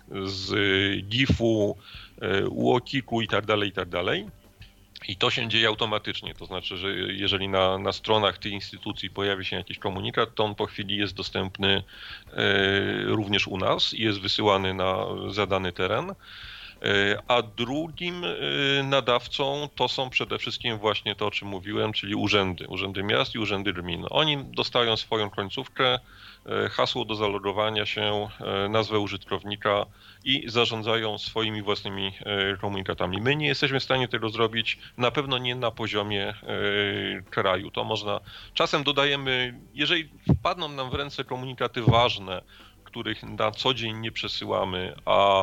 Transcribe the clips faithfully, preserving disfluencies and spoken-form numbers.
z gifu, łokiku i tak dalej, i tak dalej. I to się dzieje automatycznie, to znaczy, że jeżeli na, na stronach tej instytucji pojawi się jakiś komunikat, to on po chwili jest dostępny również u nas i jest wysyłany na zadany teren. A drugim nadawcą to są przede wszystkim właśnie to, o czym mówiłem, czyli urzędy, urzędy miast i urzędy gmin. Oni dostają swoją końcówkę, hasło do zalogowania się, nazwę użytkownika i zarządzają swoimi własnymi komunikatami. My nie jesteśmy w stanie tego zrobić, na pewno nie na poziomie kraju. To można, czasem dodajemy, jeżeli wpadną nam w ręce komunikaty ważne, których na co dzień nie przesyłamy, a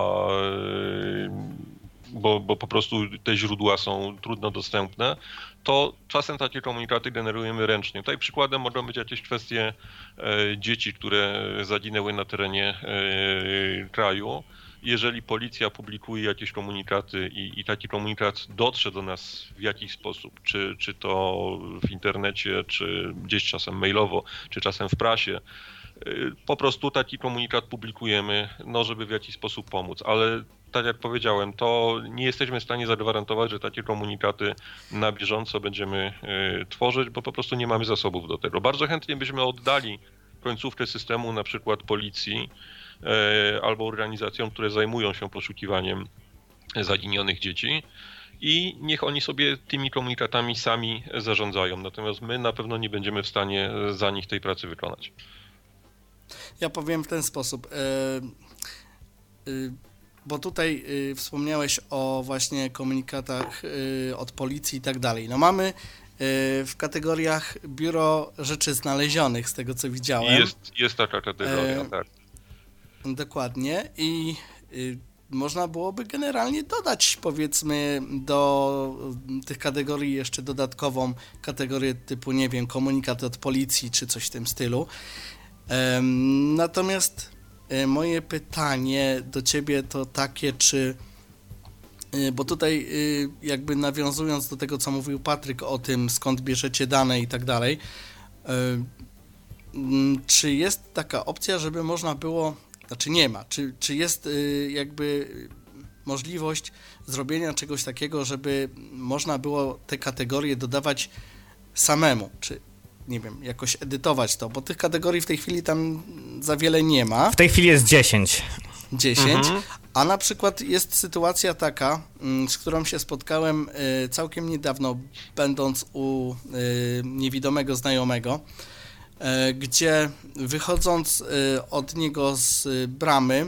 bo, bo po prostu te źródła są trudno dostępne, to czasem takie komunikaty generujemy ręcznie. Tutaj przykładem mogą być jakieś kwestie e, dzieci, które zaginęły na terenie e, kraju. Jeżeli policja publikuje jakieś komunikaty i, i taki komunikat dotrze do nas w jakiś sposób, czy, czy to w internecie, czy gdzieś czasem mailowo, czy czasem w prasie, po prostu taki komunikat publikujemy, no żeby w jakiś sposób pomóc, ale tak jak powiedziałem, to nie jesteśmy w stanie zagwarantować, że takie komunikaty na bieżąco będziemy y, tworzyć, bo po prostu nie mamy zasobów do tego. Bardzo chętnie byśmy oddali końcówkę systemu na przykład policji y, albo organizacjom, które zajmują się poszukiwaniem zaginionych dzieci i niech oni sobie tymi komunikatami sami zarządzają, natomiast my na pewno nie będziemy w stanie za nich tej pracy wykonać. Ja powiem w ten sposób, yy, yy, bo tutaj yy, wspomniałeś o właśnie komunikatach yy, od policji i tak dalej. No mamy yy, w kategoriach Biuro Rzeczy Znalezionych, z tego co widziałem. Jest, jest taka kategoria, yy, tak. Dokładnie i yy, można byłoby generalnie dodać, powiedzmy, do tych kategorii jeszcze dodatkową kategorię typu, nie wiem, komunikat od policji czy coś w tym stylu. Natomiast moje pytanie do Ciebie to takie, czy, bo tutaj jakby nawiązując do tego, co mówił Patryk o tym, skąd bierzecie dane i tak dalej, czy jest taka opcja, żeby można było, znaczy nie ma, czy, czy jest jakby możliwość zrobienia czegoś takiego, żeby można było te kategorie dodawać samemu, czy nie wiem, jakoś edytować to, bo tych kategorii w tej chwili tam za wiele nie ma. W tej chwili jest dziesięć. dziesięć, mhm. A na przykład jest sytuacja taka, z którą się spotkałem całkiem niedawno, będąc u niewidomego znajomego, gdzie wychodząc od niego z bramy,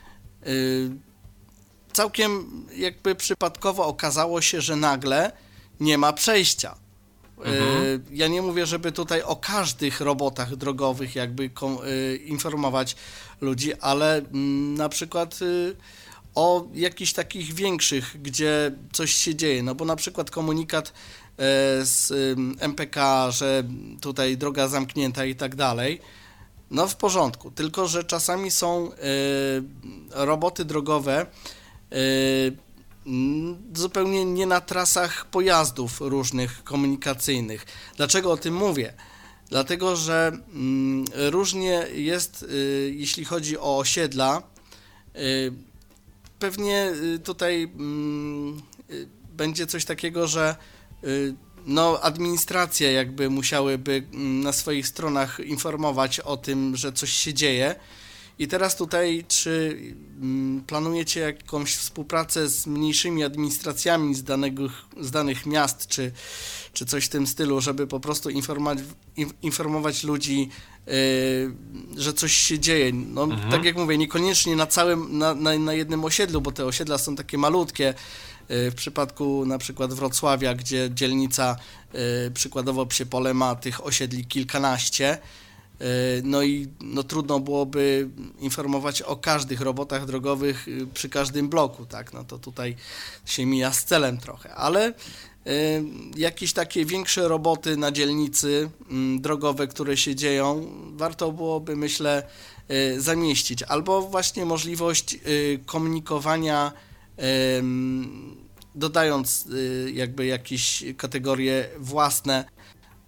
całkiem jakby przypadkowo okazało się, że nagle nie ma przejścia. Mhm. Ja nie mówię, żeby tutaj o każdych robotach drogowych jakby kom, y, informować ludzi, ale y, na przykład y, o jakichś takich większych, gdzie coś się dzieje, no bo na przykład komunikat y, z y, M P K, że tutaj droga zamknięta i tak dalej, no w porządku, tylko że czasami są y, roboty drogowe y, zupełnie nie na trasach pojazdów różnych komunikacyjnych. Dlaczego o tym mówię? Dlatego, że mm, różnie jest, y, jeśli chodzi o osiedla. Y, pewnie y, tutaj y, y, będzie coś takiego, że y, no, administracje jakby musiałyby y, na swoich stronach informować o tym, że coś się dzieje. I teraz tutaj, czy mm, planujecie jakąś współpracę z mniejszymi administracjami z, danego, z danych miast, czy, czy coś w tym stylu, żeby po prostu informować, informować ludzi, yy, że coś się dzieje? No, mhm. Tak jak mówię, niekoniecznie na całym, na, na, na jednym osiedlu, bo te osiedla są takie malutkie. Yy, w przypadku na przykład Wrocławia, gdzie dzielnica yy, przykładowo Psiepole ma tych osiedli kilkanaście. No i no, trudno byłoby informować o każdych robotach drogowych przy każdym bloku, tak, no to tutaj się mija z celem trochę, ale y, jakieś takie większe roboty na dzielnicy y, drogowe, które się dzieją, warto byłoby, myślę, y, zamieścić, albo właśnie możliwość y, komunikowania, y, dodając y, jakby jakieś kategorie własne,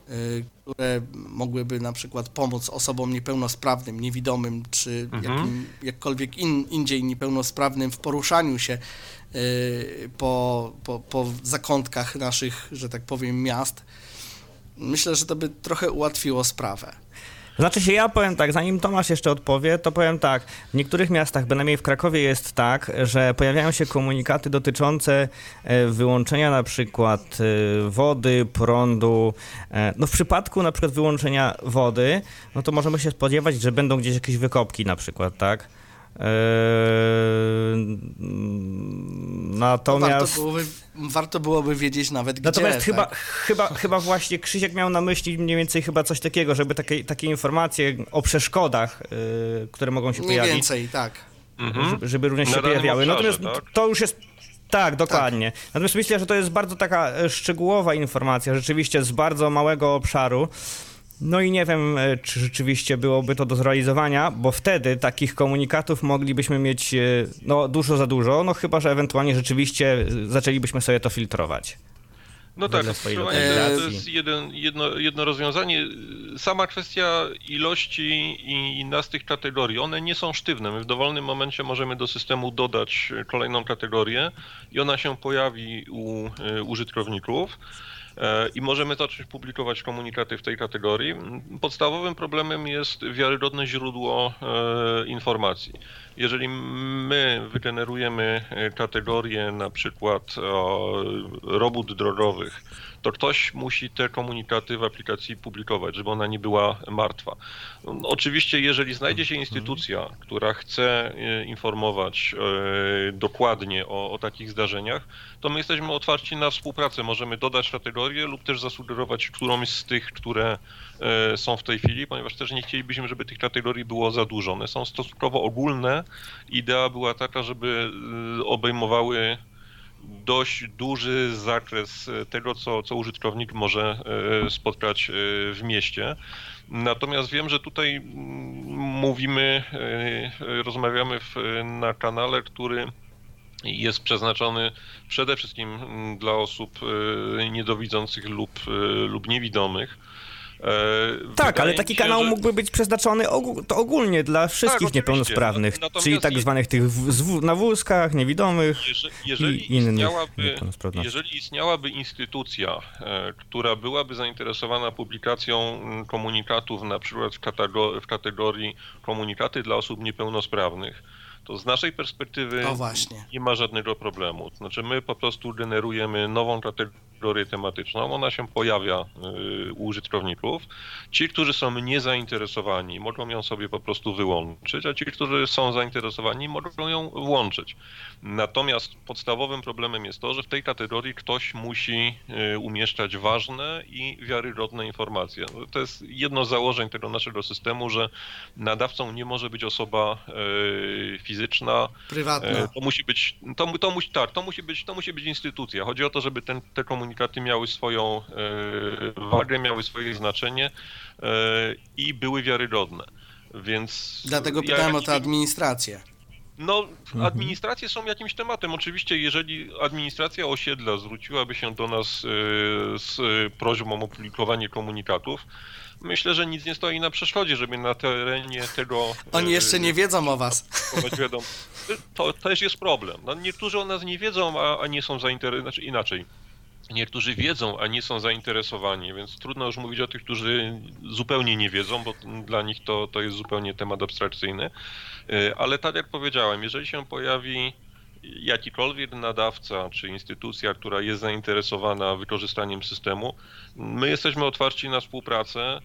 które mogłyby na przykład pomóc osobom niepełnosprawnym, niewidomym, czy Mhm. jakim, jakkolwiek in, indziej niepełnosprawnym w poruszaniu się po, po, po zakątkach naszych, że tak powiem, miast. Myślę, że to by trochę ułatwiło sprawę. Znaczy się, ja powiem tak, zanim Tomasz jeszcze odpowie, to powiem tak, w niektórych miastach, bynajmniej w Krakowie jest tak, że pojawiają się komunikaty dotyczące wyłączenia na przykład wody, prądu. No w przypadku na przykład wyłączenia wody, no to możemy się spodziewać, że będą gdzieś jakieś wykopki na przykład, tak? Natomiast... Warto byłoby, warto byłoby wiedzieć nawet gdzie. Natomiast chyba, tak? chyba, chyba właśnie Krzysiek miał na myśli mniej więcej chyba coś takiego, żeby takie, takie informacje o przeszkodach, yy, które mogą się Mniej pojawić, więcej, tak. mhm. żeby, żeby również Na się danym pojawiały. obszarze, Natomiast tak? to już jest... Tak, dokładnie. Tak. Natomiast myślę, że to jest bardzo taka szczegółowa informacja, rzeczywiście z bardzo małego obszaru. No i nie wiem, czy rzeczywiście byłoby to do zrealizowania, bo wtedy takich komunikatów moglibyśmy mieć no, dużo za dużo, no chyba że ewentualnie rzeczywiście zaczęlibyśmy sobie to filtrować. No tak, Wedle swojej to lokalizacji. jest jeden, jedno, jedno rozwiązanie. Sama kwestia ilości i nas tych kategorii, one nie są sztywne. My w dowolnym momencie możemy do systemu dodać kolejną kategorię i ona się pojawi u użytkowników. I możemy zacząć publikować komunikaty w tej kategorii. Podstawowym problemem jest wiarygodne źródło e, informacji. Jeżeli my wygenerujemy kategorię na przykład o, robót drogowych, to ktoś musi te komunikaty w aplikacji publikować, żeby ona nie była martwa. Oczywiście, jeżeli znajdzie się instytucja, która chce informować e, dokładnie o, o takich zdarzeniach, to my jesteśmy otwarci na współpracę. Możemy dodać kategorię lub też zasugerować którąś z tych, które e, są w tej chwili, ponieważ też nie chcielibyśmy, żeby tych kategorii było za dużo. One są stosunkowo ogólne. Idea była taka, żeby e, obejmowały dość duży zakres tego, co, co użytkownik może spotkać w mieście. Natomiast wiem, że tutaj mówimy, rozmawiamy w, na kanale, który jest przeznaczony przede wszystkim dla osób niedowidzących lub, lub niewidomych. E, tak, ale taki się, kanał że... mógłby być przeznaczony ogól, to ogólnie dla wszystkich tak, niepełnosprawnych, no, czyli tak zwanych tych w, z, na wózkach, niewidomych jeżeli, jeżeli i innych niepełnosprawności. Jeżeli istniałaby instytucja, e, która byłaby zainteresowana publikacją komunikatów na przykład w, kategor- w kategorii komunikaty dla osób niepełnosprawnych, to z naszej perspektywy nie ma żadnego problemu. To znaczy my po prostu generujemy nową kategorię tematyczną, ona się pojawia u użytkowników. Ci, którzy są niezainteresowani, mogą ją sobie po prostu wyłączyć, a ci, którzy są zainteresowani, mogą ją włączyć. Natomiast podstawowym problemem jest to, że w tej kategorii ktoś musi umieszczać ważne i wiarygodne informacje. To jest jedno z założeń tego naszego systemu, że nadawcą nie może być osoba fizyczna. Prywatna. To musi być, to, to musi, tak, to musi być, to musi być instytucja. Chodzi o to, żeby ten, te komunikaty miały swoją e, wagę, miały swoje znaczenie e, i były wiarygodne. Więc dlatego pytałem ja, o tę administrację. No, administracje są jakimś tematem. Oczywiście, jeżeli administracja osiedla zwróciłaby się do nas z prośbą o publikowanie komunikatów, myślę, że nic nie stoi na przeszkodzie, żeby na terenie tego... Oni jeszcze nie wiedzą o was. Wiadomo, to też jest problem. No, niektórzy o nas nie wiedzą, a, a nie są zainteresowani, znaczy inaczej. Niektórzy wiedzą, a nie są zainteresowani, więc trudno już mówić o tych, którzy zupełnie nie wiedzą, bo dla nich to, to jest zupełnie temat abstrakcyjny. Ale tak jak powiedziałem, jeżeli się pojawi jakikolwiek nadawca czy instytucja, która jest zainteresowana wykorzystaniem systemu, my jesteśmy otwarci na współpracę.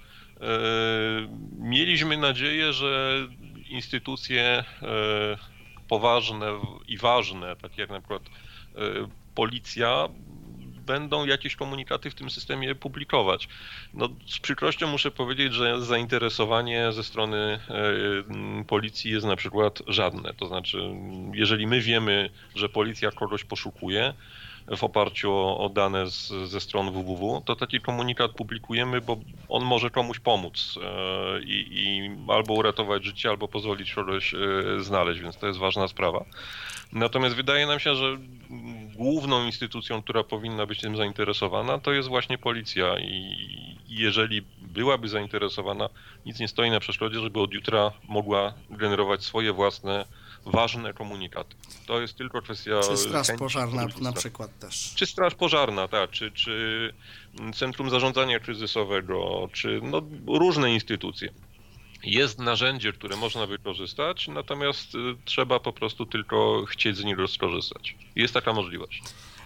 Mieliśmy nadzieję, że instytucje poważne i ważne, takie jak na przykład policja, będą jakieś komunikaty w tym systemie publikować. No, z przykrością muszę powiedzieć, że zainteresowanie ze strony policji jest na przykład żadne. To znaczy, jeżeli my wiemy, że policja kogoś poszukuje, w oparciu o, o dane z, ze stron www, to taki komunikat publikujemy, bo on może komuś pomóc i, i albo uratować życie, albo pozwolić kogoś znaleźć, więc to jest ważna sprawa. Natomiast wydaje nam się, że główną instytucją, która powinna być tym zainteresowana, to jest właśnie policja i jeżeli byłaby zainteresowana, nic nie stoi na przeszkodzie, żeby od jutra mogła generować swoje własne ważne komunikaty. To jest tylko kwestia... Czy straż pożarna na przykład też. Czy straż pożarna, tak, czy, czy Centrum Zarządzania Kryzysowego, czy no, różne instytucje. Jest narzędzie, które można wykorzystać, natomiast trzeba po prostu tylko chcieć z niego skorzystać. Jest taka możliwość.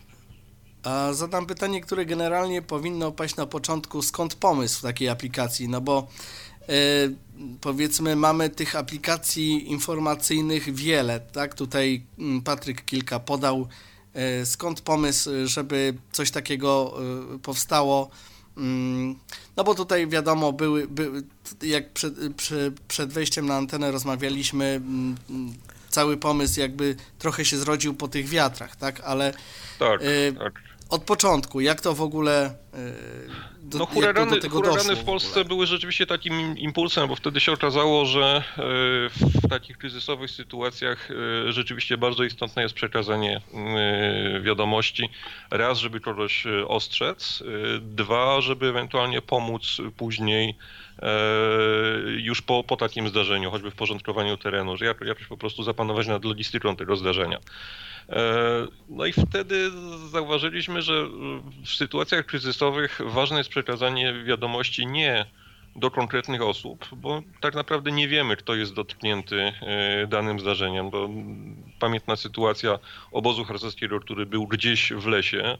A zadam pytanie, które generalnie powinno paść na początku. Skąd pomysł takiej aplikacji? No bo yy, powiedzmy mamy tych aplikacji informacyjnych wiele, tak? Tutaj Patryk kilka podał. Yy, skąd pomysł, żeby coś takiego yy, powstało? Yy, no bo tutaj wiadomo, były, były jak przed, przy, przed wejściem na antenę rozmawialiśmy, yy, cały pomysł jakby trochę się zrodził po tych wiatrach, tak? Ale tak, yy, tak. Od początku, jak to w ogóle do, no, huragany, jak to do tego huragany doszło w Polsce w były rzeczywiście takim impulsem, bo wtedy się okazało, że w takich kryzysowych sytuacjach rzeczywiście bardzo istotne jest przekazanie wiadomości. Raz, żeby kogoś ostrzec, dwa, żeby ewentualnie pomóc później już po, po takim zdarzeniu, choćby w porządkowaniu terenu, że jakoś po prostu zapanować nad logistyką tego zdarzenia. No i wtedy zauważyliśmy, że w sytuacjach kryzysowych ważne jest przekazanie wiadomości nie do konkretnych osób, bo tak naprawdę nie wiemy, kto jest dotknięty danym zdarzeniem. Bo pamiętna sytuacja obozu harcerskiego, który był gdzieś w lesie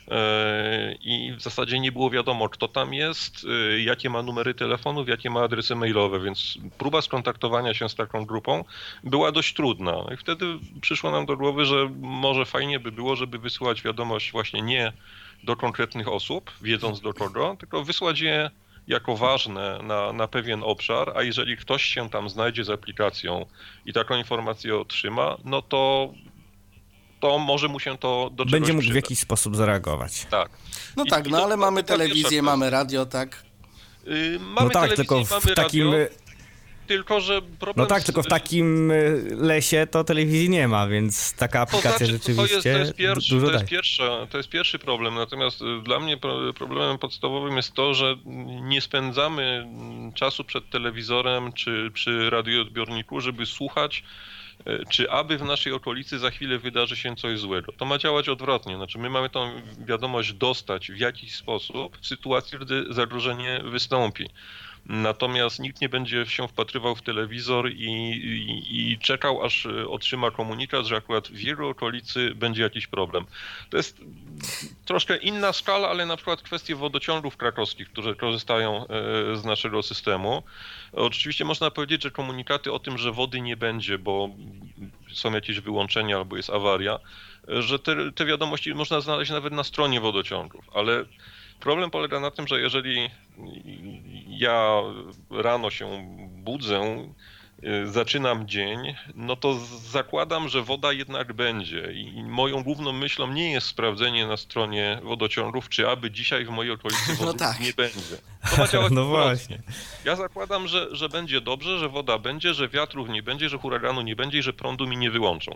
i w zasadzie nie było wiadomo, kto tam jest, jakie ma numery telefonów, jakie ma adresy mailowe, więc próba skontaktowania się z taką grupą była dość trudna. I wtedy przyszło nam do głowy, że może fajnie by było, żeby wysyłać wiadomość właśnie nie do konkretnych osób, wiedząc do kogo, tylko wysłać je jako ważne na, na pewien obszar, a jeżeli ktoś się tam znajdzie z aplikacją i taką informację otrzyma, no to to może mu się to do czegoś Będzie mógł przydać. w jakiś sposób zareagować. Tak. No I, tak, i no to, ale to, mamy to telewizję, mamy radio, tak? Yy, mamy no tak, tylko w w takim... radio, tylko że problem... No tak, tylko w takim lesie to telewizji nie ma, więc taka aplikacja to znaczy, rzeczywiście to jest, to jest pierwszy, dużo to jest daje. pierwsza, to jest pierwszy problem, natomiast dla mnie problemem podstawowym jest to, że nie spędzamy czasu przed telewizorem czy przy radioodbiorniku, żeby słuchać, czy aby w naszej okolicy za chwilę wydarzy się coś złego. To ma działać odwrotnie, znaczy my mamy tą wiadomość dostać w jakiś sposób w sytuacji, gdy zagrożenie wystąpi. Natomiast nikt nie będzie się wpatrywał w telewizor i, i, i czekał, aż otrzyma komunikat, że akurat w jego okolicy będzie jakiś problem. To jest troszkę inna skala, ale na przykład kwestie wodociągów krakowskich, które korzystają z naszego systemu. Oczywiście można powiedzieć, że komunikaty o tym, że wody nie będzie, bo są jakieś wyłączenia albo jest awaria, że te, te wiadomości można znaleźć nawet na stronie wodociągów, ale problem polega na tym, że jeżeli ja rano się budzę, zaczynam dzień, no to zakładam, że woda jednak będzie i moją główną myślą nie jest sprawdzenie na stronie wodociągów, czy aby dzisiaj w mojej okolicy wody no tak. nie będzie. To ma działać no właśnie. Ja zakładam, że, że będzie dobrze, że woda będzie, że wiatrów nie będzie, że huraganu nie będzie i że prądu mi nie wyłączą.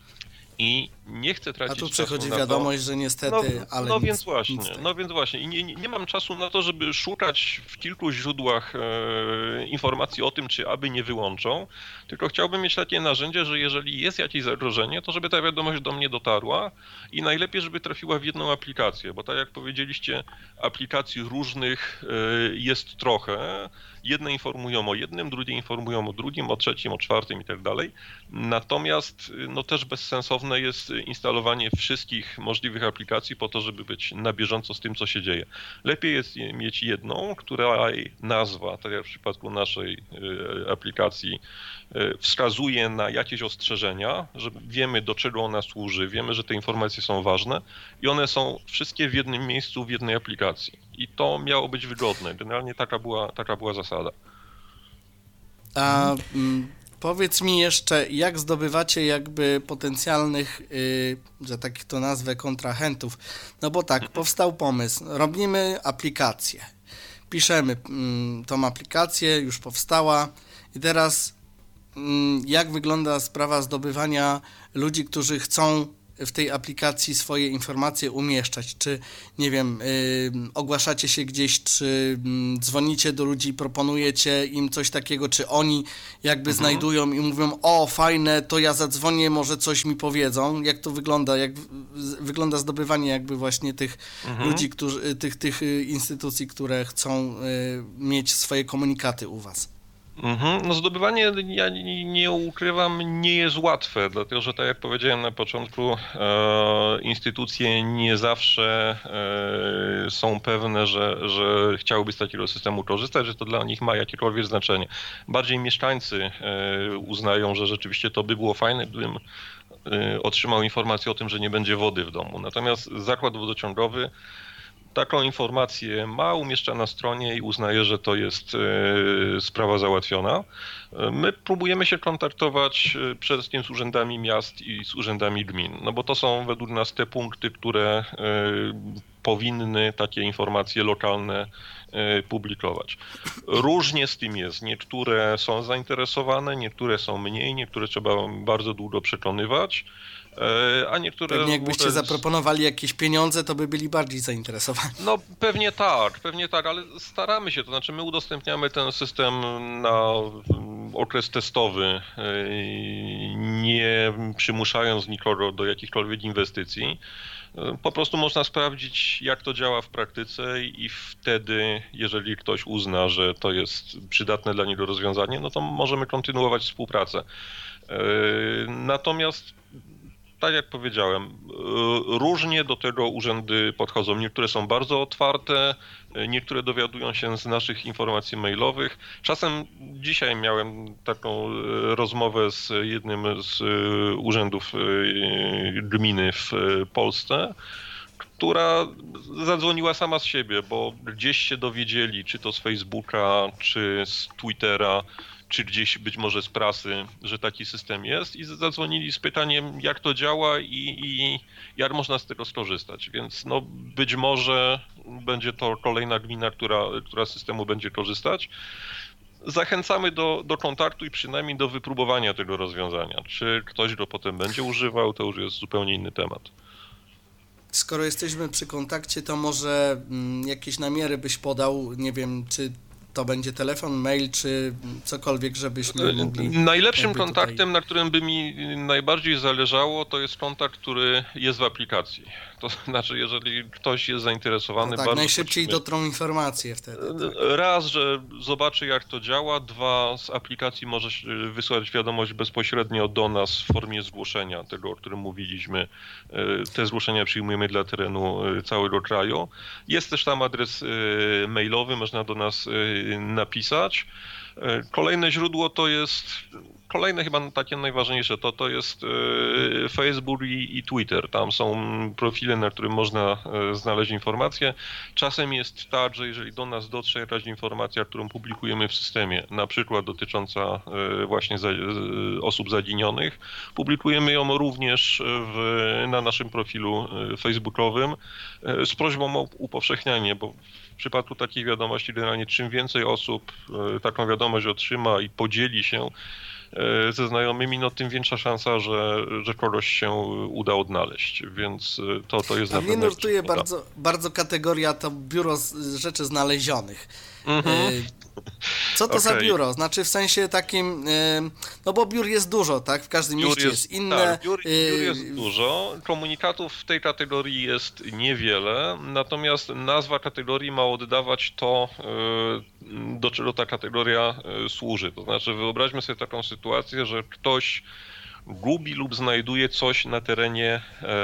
I nie chcę tracić czasu. A tu przychodzi na wiadomość, to. że niestety, no, ale No nic, więc właśnie, nic no więc właśnie. I nie, nie, nie mam czasu na to, żeby szukać w kilku źródłach e, informacji o tym, czy aby nie wyłączą, tylko chciałbym mieć takie narzędzie, że jeżeli jest jakieś zagrożenie, to żeby ta wiadomość do mnie dotarła i najlepiej, żeby trafiła w jedną aplikację, bo tak jak powiedzieliście, aplikacji różnych e, jest trochę. Jedne informują o jednym, drugie informują o drugim, o trzecim, o czwartym i tak dalej. Natomiast no też bezsensowne jest instalowanie wszystkich możliwych aplikacji po to, żeby być na bieżąco z tym, co się dzieje. Lepiej jest mieć jedną, której nazwa, tak jak w przypadku naszej aplikacji, wskazuje na jakieś ostrzeżenia, że wiemy, do czego ona służy, wiemy, że te informacje są ważne i one są wszystkie w jednym miejscu, w jednej aplikacji. I to miało być wygodne. Generalnie taka była, taka była zasada. A mm, Powiedz mi jeszcze, jak zdobywacie jakby potencjalnych, yy, że tak to nazwę, kontrahentów? No bo tak, powstał pomysł, robimy aplikację, piszemy mm, tą aplikację, już powstała i teraz mm, jak wygląda sprawa zdobywania ludzi, którzy chcą w tej aplikacji swoje informacje umieszczać? Czy, nie wiem, yy, ogłaszacie się gdzieś, czy yy, dzwonicie do ludzi, proponujecie im coś takiego, czy oni jakby mhm. znajdują i mówią, o fajne, to ja zadzwonię, może coś mi powiedzą. Jak to wygląda? Jak w, wygląda zdobywanie jakby właśnie tych mhm. ludzi, którzy, tych, tych instytucji, które chcą yy, mieć swoje komunikaty u was? Mhm. No zdobywanie, ja nie ukrywam, nie jest łatwe, dlatego że tak jak powiedziałem na początku, e, instytucje nie zawsze e, są pewne, że, że chciałyby z takiego systemu korzystać, że to dla nich ma jakiekolwiek znaczenie. Bardziej mieszkańcy e, uznają, że rzeczywiście to by było fajne, gdybym e, otrzymał informację o tym, że nie będzie wody w domu. Natomiast zakład wodociągowy taką informację ma, umieszcza na stronie i uznaje, że to jest e, sprawa załatwiona. My próbujemy się kontaktować przede wszystkim z urzędami miast i z urzędami gmin, no bo to są według nas te punkty, które e, powinny takie informacje lokalne e, publikować. Różnie z tym jest. Niektóre są zainteresowane, niektóre są mniej, niektóre trzeba bardzo długo przekonywać. A niektóre... Pewnie jakbyście zaproponowali jakieś pieniądze, to by byli bardziej zainteresowani. No pewnie tak, pewnie tak, ale staramy się, to znaczy my udostępniamy ten system na okres testowy, nie przymuszając nikogo do jakichkolwiek inwestycji. Po prostu można sprawdzić, jak to działa w praktyce i wtedy, jeżeli ktoś uzna, że to jest przydatne dla niego rozwiązanie, no to możemy kontynuować współpracę. Natomiast tak jak powiedziałem, różnie do tego urzędy podchodzą. Niektóre są bardzo otwarte, niektóre dowiadują się z naszych informacji mailowych. Czasem dzisiaj miałem taką rozmowę z jednym z urzędów gminy w Polsce, która zadzwoniła sama z siebie, bo gdzieś się dowiedzieli, czy to z Facebooka, czy z Twittera, czy gdzieś być może z prasy, że taki system jest i zadzwonili z pytaniem, jak to działa i, i jak można z tego skorzystać. Więc no, być może będzie to kolejna gmina, która, która z systemu będzie korzystać. Zachęcamy do, do kontaktu i przynajmniej do wypróbowania tego rozwiązania. Czy ktoś go potem będzie używał, to już jest zupełnie inny temat. Skoro jesteśmy przy kontakcie, to może mm, jakieś namiery byś podał, nie wiem, czy to będzie telefon, mail, czy cokolwiek, żebyśmy mogli... Najlepszym kontaktem, tutaj... na którym by mi najbardziej zależało, to jest kontakt, który jest w aplikacji. To znaczy, jeżeli ktoś jest zainteresowany... No tak, bardzo najszybciej prosimy. dotrą informacje wtedy. Tak. Raz, że zobaczy, jak to działa. Dwa, z aplikacji może wysłać wiadomość bezpośrednio do nas w formie zgłoszenia, tego, o którym mówiliśmy. Te zgłoszenia przyjmujemy dla terenu całego kraju. Jest też tam adres mailowy, można do nas napisać. Kolejne źródło to jest, kolejne chyba takie najważniejsze, to, to jest Facebook i, i Twitter. Tam są profile, na którym można znaleźć informacje. Czasem jest tak, że jeżeli do nas dotrze jakaś informacja, którą publikujemy w systemie, na przykład dotycząca właśnie za, osób zaginionych, publikujemy ją również w, na naszym profilu facebookowym z prośbą o upowszechnianie, bo w przypadku takich wiadomości generalnie czym więcej osób taką wiadomość otrzyma i podzieli się ze znajomymi, no tym większa szansa, że, że kogoś się uda odnaleźć, więc to, to jest na pewno... Mnie nurtuje bardzo, bardzo kategoria to biuro z rzeczy znalezionych. Mhm. Co to okay. za biuro? Znaczy w sensie takim, no bo biur jest dużo, tak? W każdym biur mieście jest, jest inne. Tak, biur, biur jest dużo, komunikatów w tej kategorii jest niewiele, natomiast nazwa kategorii ma oddawać to, do czego ta kategoria służy. To znaczy wyobraźmy sobie taką sytuację, że ktoś gubi lub znajduje coś na terenie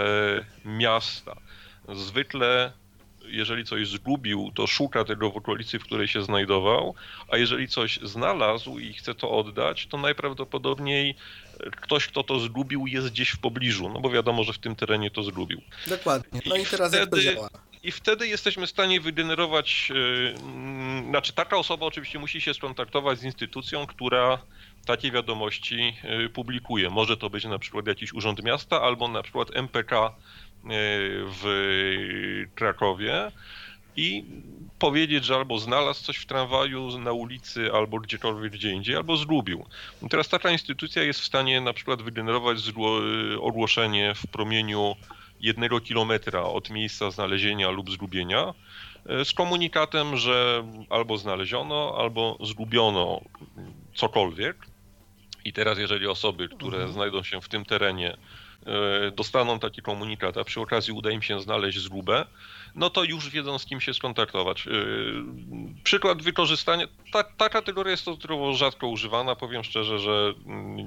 miasta. Zwykle jeżeli coś zgubił, to szuka tego w okolicy, w której się znajdował, a jeżeli coś znalazł i chce to oddać, to najprawdopodobniej ktoś, kto to zgubił, jest gdzieś w pobliżu, no bo wiadomo, że w tym terenie to zgubił. Dokładnie. No i, i teraz wtedy, jak to działa? I wtedy jesteśmy w stanie wygenerować, yy, znaczy taka osoba oczywiście musi się skontaktować z instytucją, która takie wiadomości publikuje. Może to być na przykład jakiś urząd miasta albo na przykład M P K w Krakowie i powiedzieć, że albo znalazł coś w tramwaju, na ulicy, albo gdziekolwiek gdzie indziej, albo zgubił. Teraz taka instytucja jest w stanie na przykład wygenerować ogłoszenie w promieniu jednego kilometra od miejsca znalezienia lub zgubienia z komunikatem, że albo znaleziono, albo zgubiono cokolwiek. I teraz jeżeli osoby, które mhm. znajdą się w tym terenie, dostaną taki komunikat, a przy okazji uda im się znaleźć zgubę, no to już wiedzą, z kim się skontaktować. Przykład wykorzystania, ta, ta kategoria jest to rzadko używana, powiem szczerze, że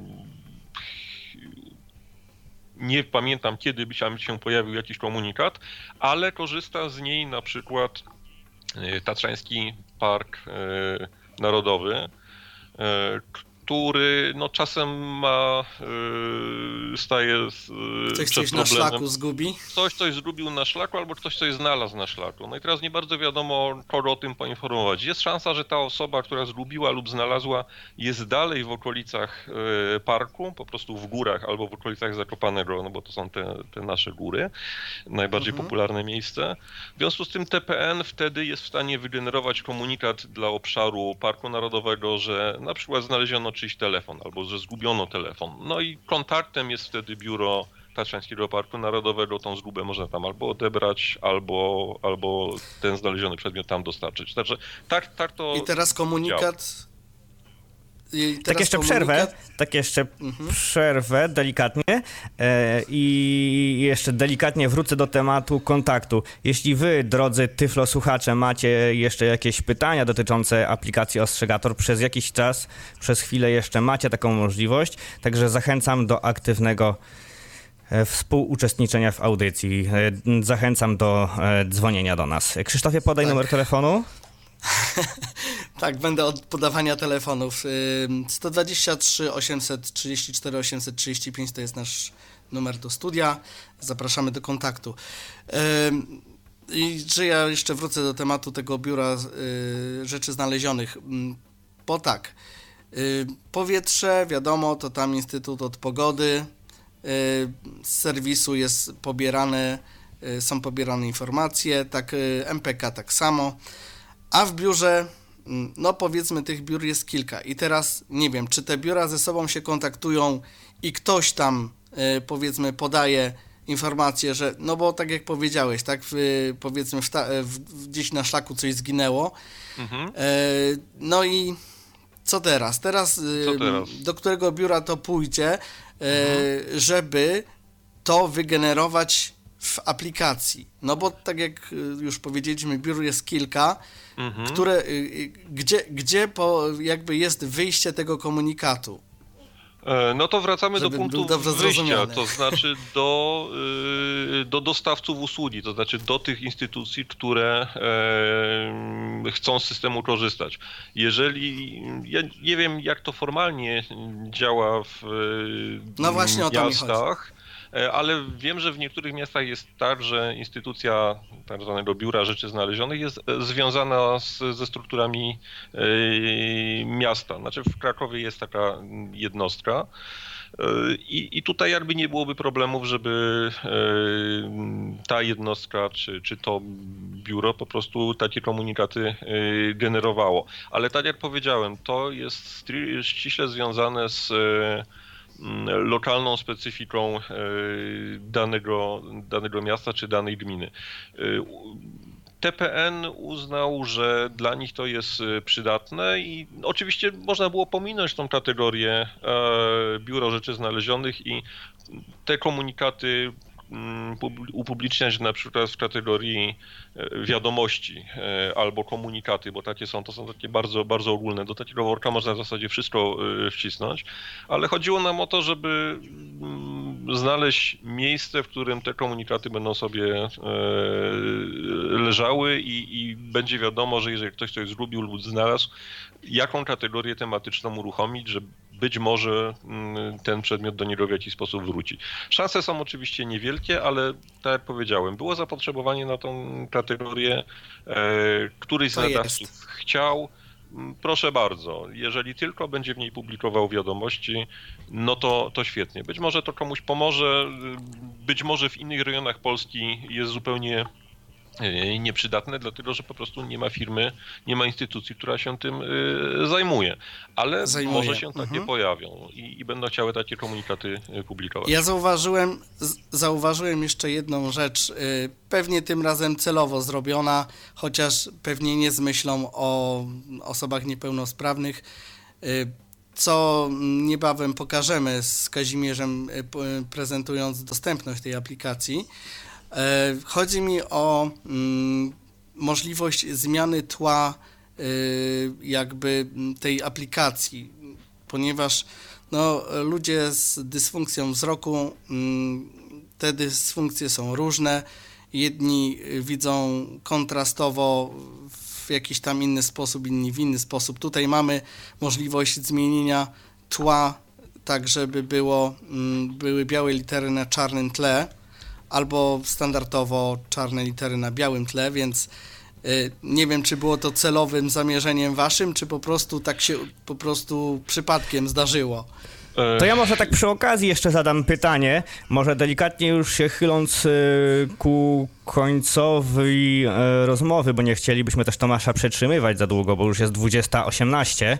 nie pamiętam, kiedy by się pojawił jakiś komunikat, ale korzysta z niej na przykład Tatrzański Park Narodowy, który no czasem ma, yy, staje z, yy, Ktoś przed coś problemem. na szlaku zgubi? Ktoś coś zgubił na szlaku albo ktoś coś znalazł na szlaku. No i teraz nie bardzo wiadomo, kogo o tym poinformować. Jest szansa, że ta osoba, która zgubiła lub znalazła, jest dalej w okolicach yy, parku, po prostu w górach albo w okolicach Zakopanego, no bo to są te, te nasze góry, najbardziej mhm. popularne miejsce. W związku z tym T P N wtedy jest w stanie wygenerować komunikat dla obszaru Parku Narodowego, że na przykład znaleziono czyjś telefon, albo że zgubiono telefon. No i kontaktem jest wtedy biuro Tatrzańskiego Parku Narodowego, tą zgubę można tam albo odebrać, albo, albo ten znaleziony przedmiot tam dostarczyć. Także tak, tak to I teraz komunikat... I teraz tak jeszcze komunikat... przerwę, tak jeszcze mhm. przerwę delikatnie e, i jeszcze delikatnie wrócę do tematu kontaktu. Jeśli wy, drodzy tyflosłuchacze, macie jeszcze jakieś pytania dotyczące aplikacji Ostrzegator, przez jakiś czas, przez chwilę jeszcze macie taką możliwość, także zachęcam do aktywnego e, współuczestniczenia w audycji. E, zachęcam do e, dzwonienia do nas. Krzysztofie, podaj tak. numer telefonu. Tak, będę od podawania telefonów. sto dwadzieścia trzy osiemset trzydzieści cztery osiemset trzydzieści pięć to jest nasz numer do studia. Zapraszamy do kontaktu. I że ja jeszcze wrócę do tematu tego biura rzeczy znalezionych. Bo tak, powietrze, wiadomo, to tam Instytut od Pogody. Z serwisu jest pobierane, są pobierane informacje, tak M P K tak samo. A w biurze, no powiedzmy, tych biur jest kilka i teraz nie wiem, czy te biura ze sobą się kontaktują i ktoś tam, powiedzmy, podaje informację, że, no bo tak jak powiedziałeś, tak, w, powiedzmy, w ta, w, gdzieś na szlaku coś zginęło, mhm. no i co teraz? Teraz, co teraz? Do którego biura to pójdzie, mhm. żeby to wygenerować w aplikacji, no bo tak jak już powiedzieliśmy, biur jest kilka, mhm. które, gdzie, gdzie po, jakby jest wyjście tego komunikatu? No to wracamy do punktu wyjścia, to znaczy do, do dostawców usługi, to znaczy do tych instytucji, które chcą z systemu korzystać. Jeżeli, ja nie wiem jak to formalnie działa w no właśnie o to miastach, ale wiem, że w niektórych miastach jest tak, że instytucja tak zwanego biura rzeczy znalezionych jest związana z, ze strukturami y, miasta. Znaczy w Krakowie jest taka jednostka i, i tutaj jakby nie byłoby problemów, żeby y, ta jednostka czy, czy to biuro po prostu takie komunikaty y, generowało. Ale tak jak powiedziałem, to jest ściśle związane z lokalną specyfiką danego, danego miasta czy danej gminy. T P N uznał, że dla nich to jest przydatne i oczywiście można było pominąć tą kategorię biuro rzeczy znalezionych i te komunikaty upubliczniać na przykład w kategorii wiadomości albo komunikaty, bo takie są, to są takie bardzo, bardzo ogólne. Do takiego worka można w zasadzie wszystko wcisnąć, ale chodziło nam o to, żeby znaleźć miejsce, w którym te komunikaty będą sobie leżały i, i będzie wiadomo, że jeżeli ktoś coś zgubił lub znalazł, jaką kategorię tematyczną uruchomić, że być może ten przedmiot do niego w jakiś sposób wróci. Szanse są oczywiście niewielkie, ale tak jak powiedziałem, było zapotrzebowanie na tą kategorię, któryś z nadawców chciał, proszę bardzo, jeżeli tylko będzie w niej publikował wiadomości, no to, to świetnie. Być może to komuś pomoże, być może w innych rejonach Polski jest zupełnie nieprzydatne, dlatego że po prostu nie ma firmy, nie ma instytucji, która się tym y, zajmuje. Ale zajmuje. Może się takie mhm. pojawią i, i będą chciały takie komunikaty publikować. Ja zauważyłem, z, zauważyłem jeszcze jedną rzecz, y, pewnie tym razem celowo zrobiona, chociaż pewnie nie z myślą o osobach niepełnosprawnych, y, co niebawem pokażemy z Kazimierzem, y, prezentując dostępność tej aplikacji. Chodzi mi o mm, możliwość zmiany tła y, jakby tej aplikacji, ponieważ no, ludzie z dysfunkcją wzroku, mm, te dysfunkcje są różne. Jedni widzą kontrastowo w jakiś tam inny sposób, inni w inny sposób. Tutaj mamy możliwość zmienienia tła tak, żeby było, mm, były białe litery na czarnym tle, albo standardowo czarne litery na białym tle, więc y, nie wiem, czy było to celowym zamierzeniem waszym, czy po prostu tak się po prostu przypadkiem zdarzyło. To ja może tak przy okazji jeszcze zadam pytanie, może delikatnie już się chyląc y, ku końcowi y, rozmowy, bo nie chcielibyśmy też Tomasza przetrzymywać za długo, bo już jest dwudziesta osiemnaście.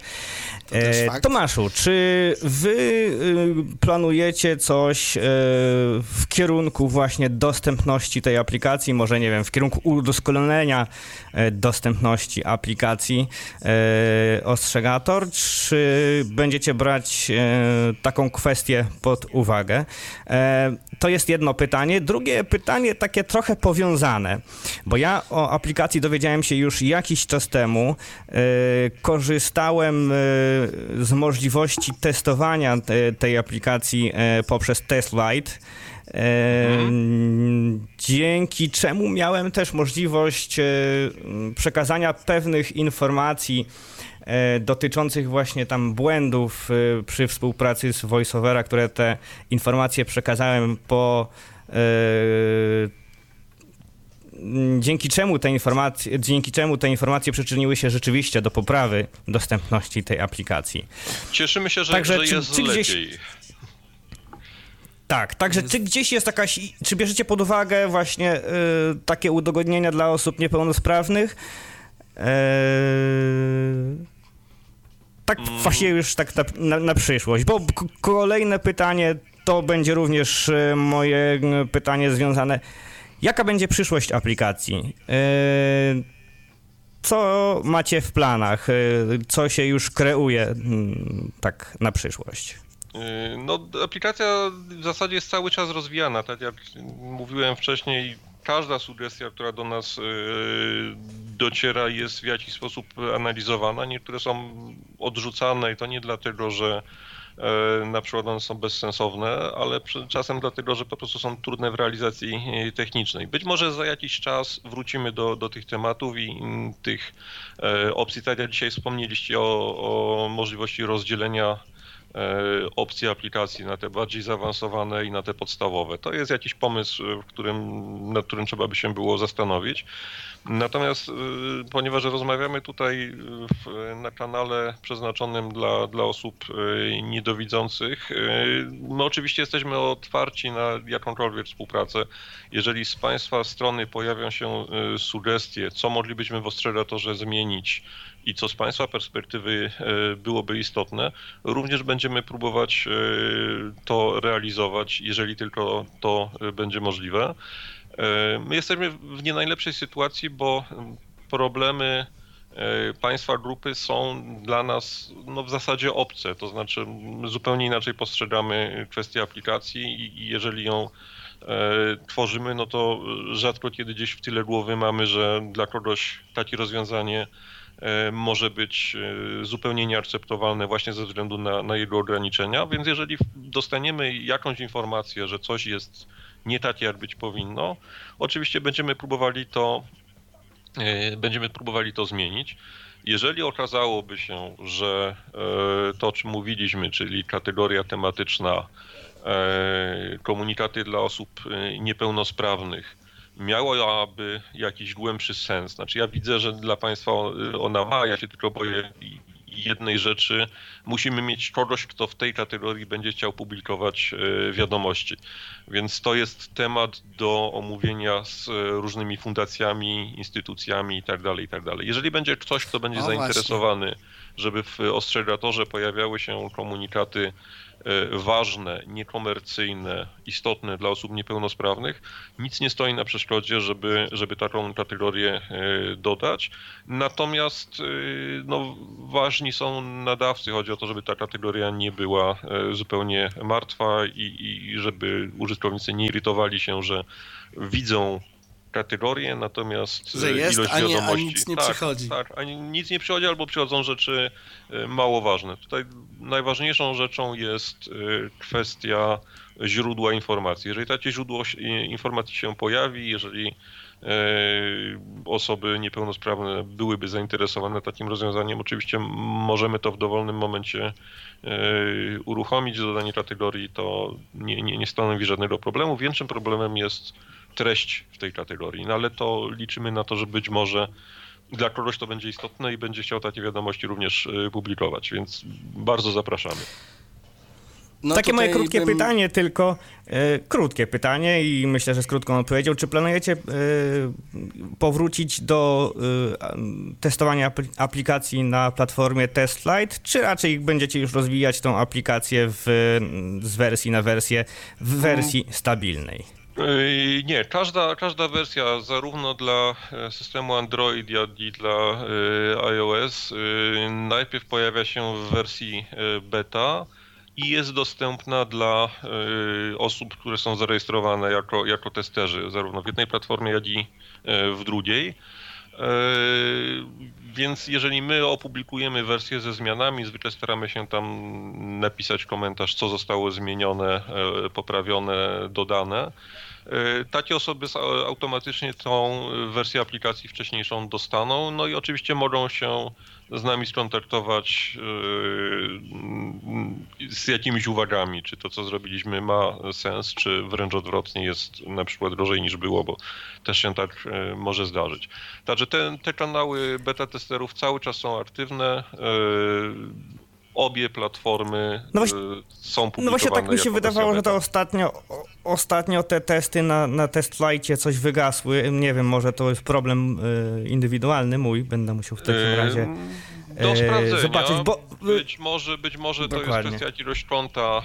E, Tomaszu, czy wy y, planujecie coś y, w kierunku właśnie dostępności tej aplikacji, może nie wiem, w kierunku udoskonalenia y, dostępności aplikacji y, Ostrzegator, czy będziecie brać y, taką kwestię pod uwagę? E, to jest jedno pytanie. Drugie pytanie takie trochę powiązane, bo ja o aplikacji dowiedziałem się już jakiś czas temu. E, korzystałem e, z możliwości testowania te, tej aplikacji e, poprzez TestLite, e, mhm. dzięki czemu miałem też możliwość e, przekazania pewnych informacji dotyczących właśnie tam błędów przy współpracy z VoiceOvera, które te informacje przekazałem po dzięki czemu te informacje, dzięki czemu te informacje przyczyniły się rzeczywiście do poprawy dostępności tej aplikacji. Cieszymy się, że, także, że czy, jest czy gdzieś, lepiej. Tak, także czy gdzieś jest jakaś, czy bierzecie pod uwagę właśnie y, takie udogodnienia dla osób niepełnosprawnych? Eee, tak mm. właśnie już tak na, na, na przyszłość, bo k- kolejne pytanie to będzie również e, moje pytanie związane, jaka będzie przyszłość aplikacji? Eee, co macie w planach? Eee, co się już kreuje m, tak na przyszłość? No, aplikacja w zasadzie jest cały czas rozwijana, tak jak mówiłem wcześniej. Każda sugestia, która do nas dociera, jest w jakiś sposób analizowana. Niektóre są odrzucane i to nie dlatego, że na przykład one są bezsensowne, ale czasem dlatego, że po prostu są trudne w realizacji technicznej. Być może za jakiś czas wrócimy do, do tych tematów i tych opcji, tak jak dzisiaj wspomnieliście o, o możliwości rozdzielenia opcji aplikacji na te bardziej zaawansowane i na te podstawowe. To jest jakiś pomysł, w którym, nad którym trzeba by się było zastanowić. Natomiast ponieważ rozmawiamy tutaj w, na kanale przeznaczonym dla, dla osób niedowidzących, my oczywiście jesteśmy otwarci na jakąkolwiek współpracę. Jeżeli z Państwa strony pojawią się sugestie, co moglibyśmy w Ostrzegatorze zmienić i co z Państwa perspektywy byłoby istotne, również będziemy próbować to realizować, jeżeli tylko to będzie możliwe. My jesteśmy w nie najlepszej sytuacji, bo problemy Państwa grupy są dla nas no, w zasadzie obce, to znaczy zupełnie inaczej postrzegamy kwestię aplikacji i jeżeli ją tworzymy, no to rzadko kiedy gdzieś w tyle głowy mamy, że dla kogoś takie rozwiązanie może być zupełnie nieakceptowalne właśnie ze względu na, na jego ograniczenia, więc jeżeli dostaniemy jakąś informację, że coś jest nie takie, jak być powinno, oczywiście będziemy próbowali to, będziemy próbowali to zmienić. Jeżeli okazałoby się, że to, o czym mówiliśmy, czyli kategoria tematyczna, komunikaty dla osób niepełnosprawnych, miałaby jakiś głębszy sens. Znaczy ja widzę, że dla państwa ona ma, ja się tylko boję jednej rzeczy. Musimy mieć kogoś, kto w tej kategorii będzie chciał publikować wiadomości. Więc to jest temat do omówienia z różnymi fundacjami, instytucjami itd., itd. Jeżeli będzie ktoś, kto będzie o, zainteresowany, właśnie. żeby w Ostrzegatorze pojawiały się komunikaty ważne, niekomercyjne, istotne dla osób niepełnosprawnych, nic nie stoi na przeszkodzie, żeby, żeby taką kategorię dodać. Natomiast no, ważni są nadawcy. Chodzi o to, żeby ta kategoria nie była zupełnie martwa i, i żeby użytkownicy nie irytowali się, że widzą kategorię, natomiast że jest, ilość a nie, wiadomości... a nic nie tak, przychodzi. Tak, a nic nie przychodzi albo przychodzą rzeczy mało ważne. Tutaj najważniejszą rzeczą jest kwestia źródła informacji. Jeżeli takie źródło informacji się pojawi, jeżeli osoby niepełnosprawne byłyby zainteresowane takim rozwiązaniem, oczywiście możemy to w dowolnym momencie uruchomić. Dodanie kategorii to nie, nie, nie stanowi żadnego problemu. Większym problemem jest treść w tej kategorii, no ale to liczymy na to, że być może dla kogoś to będzie istotne i będzie chciał takie wiadomości również publikować, więc bardzo zapraszamy. No Takie moje krótkie bym... pytanie tylko, e, krótkie pytanie i myślę, że z krótką odpowiedzią. Czy planujecie e, powrócić do e, testowania aplikacji na platformie TestFlight, czy raczej będziecie już rozwijać tą aplikację w, z wersji na wersję w wersji hmm. stabilnej? Nie, każda, każda wersja zarówno dla systemu Android, jak i dla iOS najpierw pojawia się w wersji beta i jest dostępna dla osób, które są zarejestrowane jako, jako testerzy, zarówno w jednej platformie, jak i w drugiej. Więc jeżeli my opublikujemy wersję ze zmianami, zwykle staramy się tam napisać komentarz, co zostało zmienione, poprawione, dodane. Takie osoby automatycznie tą wersję aplikacji wcześniejszą dostaną, no i oczywiście mogą się z nami skontaktować z jakimiś uwagami, czy to, co zrobiliśmy, ma sens, czy wręcz odwrotnie, jest na przykład gorzej niż było, bo też się tak może zdarzyć. Także te, te kanały beta testerów cały czas są aktywne. Obie platformy no właśnie, są publikowane. No właśnie tak mi się wydawało, że to ostatnio, o, ostatnio te testy na, na TestFlightie coś wygasły. Nie wiem, może to jest problem y, indywidualny mój, będę musiał w takim razie do sprawdzenia. Zobaczyć, bo... Być może, być może to jest kwestia jakiegoś konta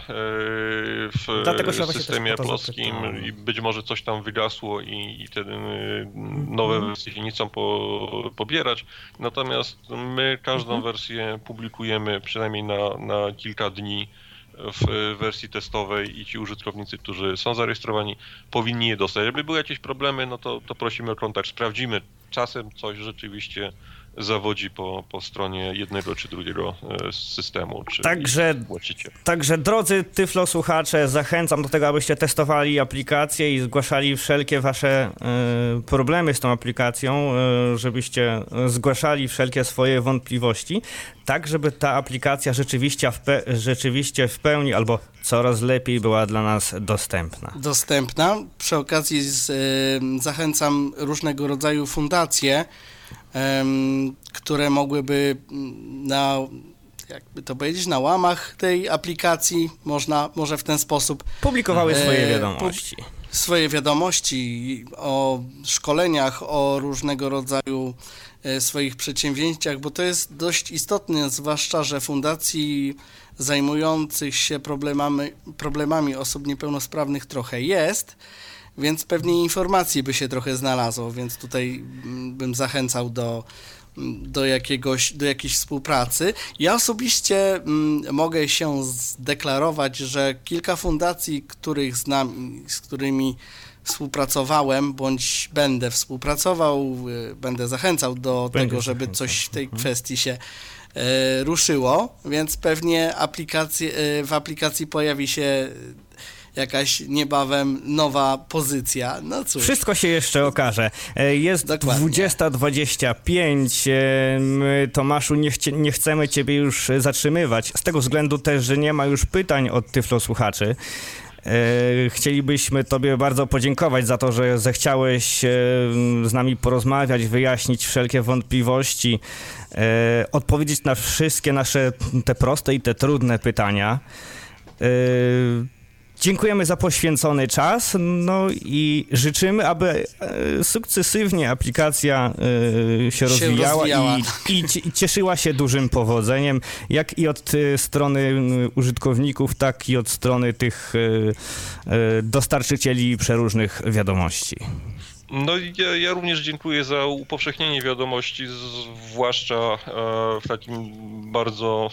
w systemie polskim i być może coś tam wygasło i, i te nowe mm. wersje się nie chcą po, pobierać. Natomiast my każdą mm-hmm. wersję publikujemy przynajmniej na, na kilka dni w wersji testowej i ci użytkownicy, którzy są zarejestrowani, powinni je dostać. Jakby były jakieś problemy, no to, to prosimy o kontakt, sprawdzimy. Czasem coś rzeczywiście zawodzi po, po stronie jednego czy drugiego systemu, czy także, także drodzy Tyflo słuchacze, zachęcam do tego, abyście testowali aplikację i zgłaszali wszelkie wasze y, problemy z tą aplikacją, y, żebyście zgłaszali wszelkie swoje wątpliwości, tak żeby ta aplikacja rzeczywiście w, pe- rzeczywiście w pełni albo coraz lepiej była dla nas dostępna. Dostępna. Przy okazji z, y, zachęcam różnego rodzaju fundacje, które mogłyby na, jakby to powiedzieć, na łamach tej aplikacji, można, może w ten sposób... Publikowały swoje wiadomości. Pu- swoje wiadomości o szkoleniach, o różnego rodzaju swoich przedsięwzięciach, bo to jest dość istotne, zwłaszcza, że fundacji zajmujących się problemami, problemami osób niepełnosprawnych trochę jest, więc pewnie informacji by się trochę znalazło, więc tutaj bym zachęcał do, do, jakiegoś, do jakiejś współpracy. Ja osobiście m, mogę się zdeklarować, że kilka fundacji, których znam, z którymi współpracowałem, bądź będę współpracował, y, będę zachęcał do Będzie tego, żeby zachęcał. coś w tej mhm. kwestii się y, ruszyło, więc pewnie aplikacje, y, w aplikacji pojawi się jakaś niebawem nowa pozycja. No cóż. Wszystko się jeszcze okaże. Jest Dokładnie. dwudziesta dwadzieścia pięć. My, Tomaszu, nie, chcie, nie chcemy ciebie już zatrzymywać. Z tego względu też, że nie ma już pytań od Tyflo słuchaczy. Chcielibyśmy Tobie bardzo podziękować za to, że zechciałeś z nami porozmawiać, wyjaśnić wszelkie wątpliwości, odpowiedzieć na wszystkie nasze te proste i te trudne pytania. Dziękujemy za poświęcony czas, no i życzymy, aby sukcesywnie aplikacja się, się rozwijała, rozwijała. I, i, i cieszyła się dużym powodzeniem, jak i od strony użytkowników, tak i od strony tych dostarczycieli przeróżnych wiadomości. No i ja, ja również dziękuję za upowszechnienie wiadomości, zwłaszcza w takim bardzo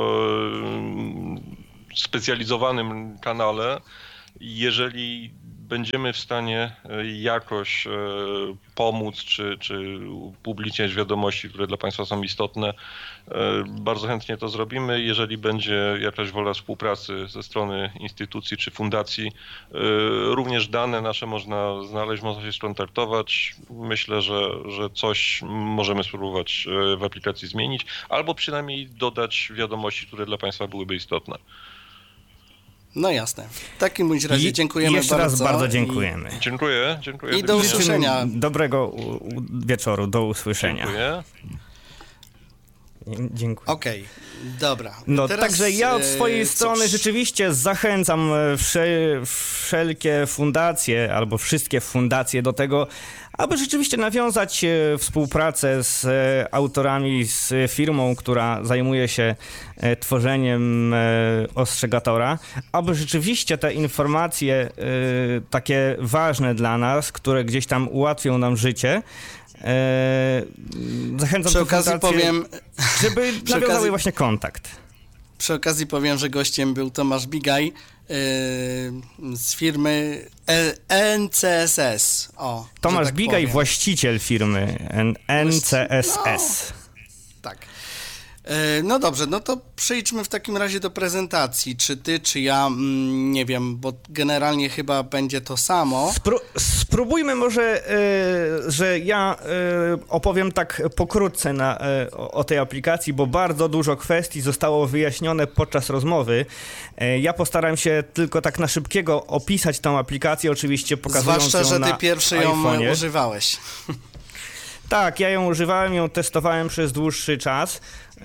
specjalizowanym kanale. Jeżeli będziemy w stanie jakoś pomóc, czy, czy upubliczniać wiadomości, które dla Państwa są istotne, bardzo chętnie to zrobimy. Jeżeli będzie jakaś wola współpracy ze strony instytucji czy fundacji, również dane nasze można znaleźć, można się skontaktować. Myślę, że, że coś możemy spróbować w aplikacji zmienić, albo przynajmniej dodać wiadomości, które dla Państwa byłyby istotne. No jasne. W takim bądź razie I dziękujemy jeszcze bardzo. Jeszcze raz bardzo dziękujemy. I... Dziękuję, dziękuję. I do usłyszenia. Dobrego wieczoru, do usłyszenia. Dziękuję. Dziękuję. Okej, okay, dobra. No, teraz, także ja od swojej e, strony rzeczywiście zachęcam wsze, wszelkie fundacje, albo wszystkie fundacje do tego, aby rzeczywiście nawiązać współpracę z autorami, z firmą, która zajmuje się tworzeniem ostrzegatora, aby rzeczywiście te informacje takie ważne dla nas, które gdzieś tam ułatwią nam życie, zachęcam przy okazji fundację, powiem, żeby nawiązały okazji, właśnie kontakt. Przy okazji powiem, że gościem był Tomasz Bigaj yy, z firmy N C S S. O, Tomasz tak Bigaj, powiem. właściciel firmy N C S S. No, tak. No dobrze, no to przejdźmy w takim razie do prezentacji. Czy ty, czy ja, nie wiem, bo generalnie chyba będzie to samo. Spró- spróbujmy może, y, że ja y, opowiem tak pokrótce na, y, o tej aplikacji, bo bardzo dużo kwestii zostało wyjaśnione podczas rozmowy. Y, ja postaram się tylko tak na szybkiego opisać tą aplikację, oczywiście pokazując Zwłaszcza, ją że ty na pierwszy ją iPhonie. używałeś. Tak, ja ją używałem, ją testowałem przez dłuższy czas yy,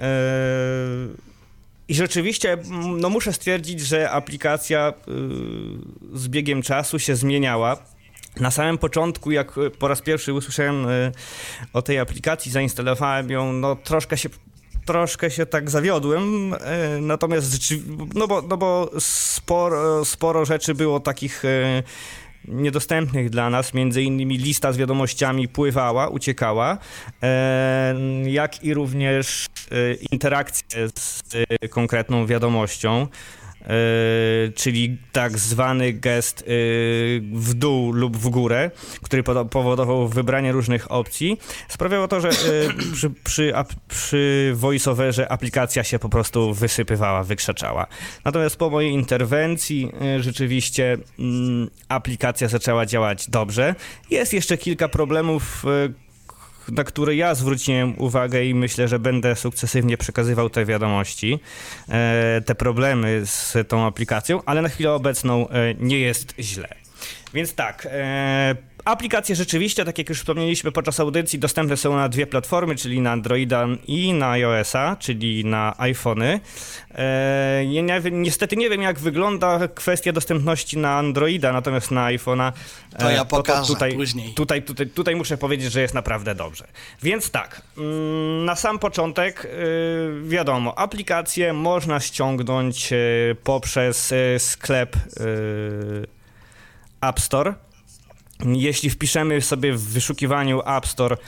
i rzeczywiście no muszę stwierdzić, że aplikacja yy, z biegiem czasu się zmieniała. Na samym początku, jak po raz pierwszy usłyszałem yy, o tej aplikacji, zainstalowałem ją, no troszkę się troszkę się tak zawiodłem, yy, natomiast no bo, no bo sporo, sporo rzeczy było takich yy, niedostępnych dla nas, między innymi lista z wiadomościami pływała, uciekała, e, jak i również e, interakcje z e, konkretną wiadomością, e, czyli tak zwany gest e, w dół lub w górę, który powodował wybranie różnych opcji. Sprawiało to, że e, przy, przy, ap, przy voiceoverze aplikacja się po prostu wysypywała, wykrzaczała. Natomiast po mojej interwencji e, rzeczywiście m, aplikacja zaczęła działać dobrze. Jest jeszcze kilka problemów, e, na które ja zwróciłem uwagę i myślę, że będę sukcesywnie przekazywał te wiadomości, e, te problemy z tą aplikacją, ale na chwilę obecną e, nie jest źle. Więc tak, e, aplikacje rzeczywiście, tak jak już wspomnieliśmy podczas audycji, dostępne są na dwie platformy, czyli na Androida i na iOS-a, czyli na iPhony. E, ja nie, niestety nie wiem, jak wygląda kwestia dostępności na Androida, natomiast na iPhone'a... E, to ja pokażę to tutaj, później. Tutaj, tutaj, tutaj muszę powiedzieć, że jest naprawdę dobrze. Więc tak, mm, na sam początek y, wiadomo, aplikację można ściągnąć y, poprzez y, sklep y, App Store. Jeśli wpiszemy sobie w wyszukiwaniu App Store,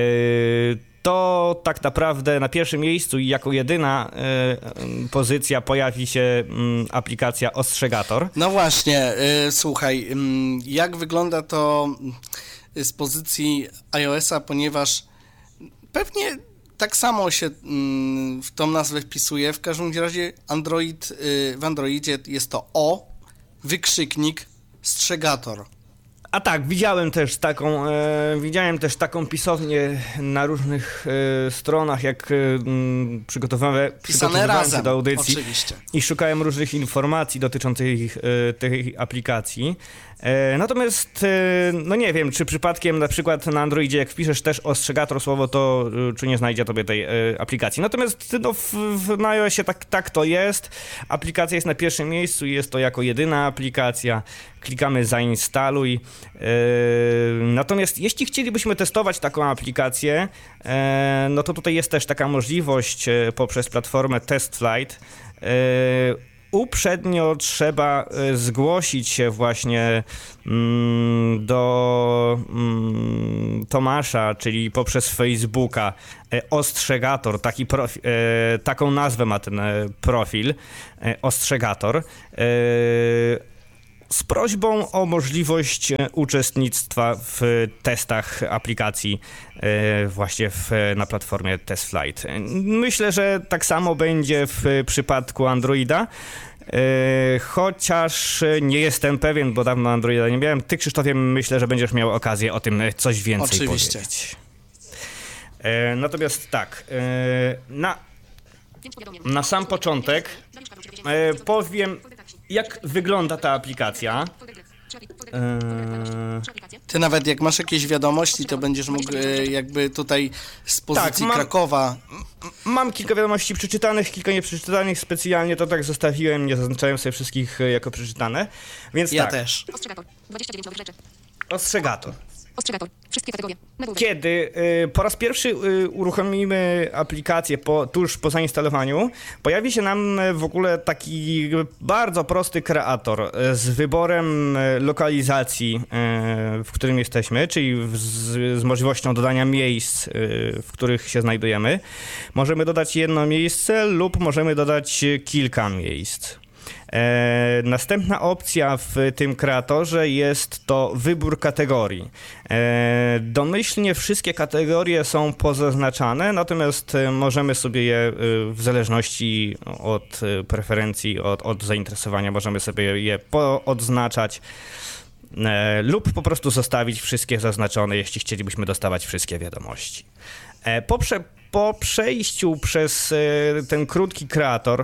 yy, to tak naprawdę na pierwszym miejscu i jako jedyna yy, pozycja pojawi się yy, aplikacja Ostrzegator. No właśnie, yy, słuchaj, yy, jak wygląda to z pozycji iOS-a, ponieważ pewnie tak samo się yy, w tą nazwę wpisuje, w każdym razie Android, yy, w Androidzie jest to O, wykrzyknik, strzegator. A tak, widziałem też taką, e, widziałem też taką pisownię na różnych e, stronach, jak e, m, przygotowywa- przygotowywałem się do audycji oczywiście. I szukałem różnych informacji dotyczących e, tej aplikacji. E, natomiast, e, no nie wiem, czy przypadkiem na przykład na Androidzie, jak wpiszesz też ostrzegator słowo, to e, czy nie znajdzie tobie tej e, aplikacji. Natomiast no, w, w na iOSie tak, tak to jest. Aplikacja jest na pierwszym miejscu i jest to jako jedyna aplikacja. Klikamy zainstaluj. Yy, natomiast jeśli chcielibyśmy testować taką aplikację, yy, no to tutaj jest też taka możliwość yy, poprzez platformę TestFlight. Yy, uprzednio trzeba yy, zgłosić się właśnie yy, do yy, Tomasza, czyli poprzez Facebooka. Yy, Ostrzegator, taki profi- yy, taką nazwę ma ten yy, profil, yy, Ostrzegator. Yy, z prośbą o możliwość uczestnictwa w testach aplikacji właśnie w, na platformie TestFlight. Myślę, że tak samo będzie w przypadku Androida, chociaż nie jestem pewien, bo dawno Androida nie miałem. Ty, Krzysztofie, myślę, że będziesz miał okazję o tym coś więcej Oczywiście. powiedzieć. Natomiast tak, na, na sam początek powiem, jak wygląda ta aplikacja. Eee... Ty nawet jak masz jakieś wiadomości, to będziesz mógł e, jakby tutaj z pozycji tak, mam, Krakowa... Mam kilka wiadomości przeczytanych, kilka nieprzeczytanych, specjalnie to tak zostawiłem, nie zaznaczałem sobie wszystkich jako przeczytane, więc ja tak. też. Ostrzegator. dwadzieścia dziewięć nowych rzeczy. Ostrzegator. Ostrzegator. Wszystkie kategorie. Nagłówek. Kiedy y, po raz pierwszy y, uruchomimy aplikację po, tuż po zainstalowaniu, pojawi się nam w ogóle taki bardzo prosty kreator y, z wyborem y, lokalizacji, y, w którym jesteśmy, czyli w, z, z możliwością dodania miejsc, y, w których się znajdujemy. Możemy dodać jedno miejsce lub możemy dodać kilka miejsc. E, następna opcja w tym kreatorze jest to wybór kategorii. E, domyślnie wszystkie kategorie są pozaznaczane, natomiast możemy sobie je w zależności od preferencji, od, od zainteresowania, możemy sobie je poodznaczać e, lub po prostu zostawić wszystkie zaznaczone, jeśli chcielibyśmy dostawać wszystkie wiadomości. E, po, prze, po przejściu przez e, ten krótki kreator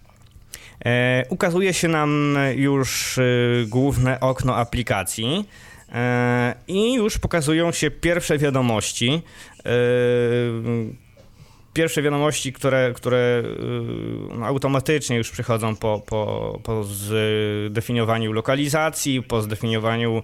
E, ukazuje się nam już e, główne okno aplikacji e, i już pokazują się pierwsze wiadomości. E, pierwsze wiadomości, które, które e, automatycznie już przychodzą po, po, po zdefiniowaniu lokalizacji, po zdefiniowaniu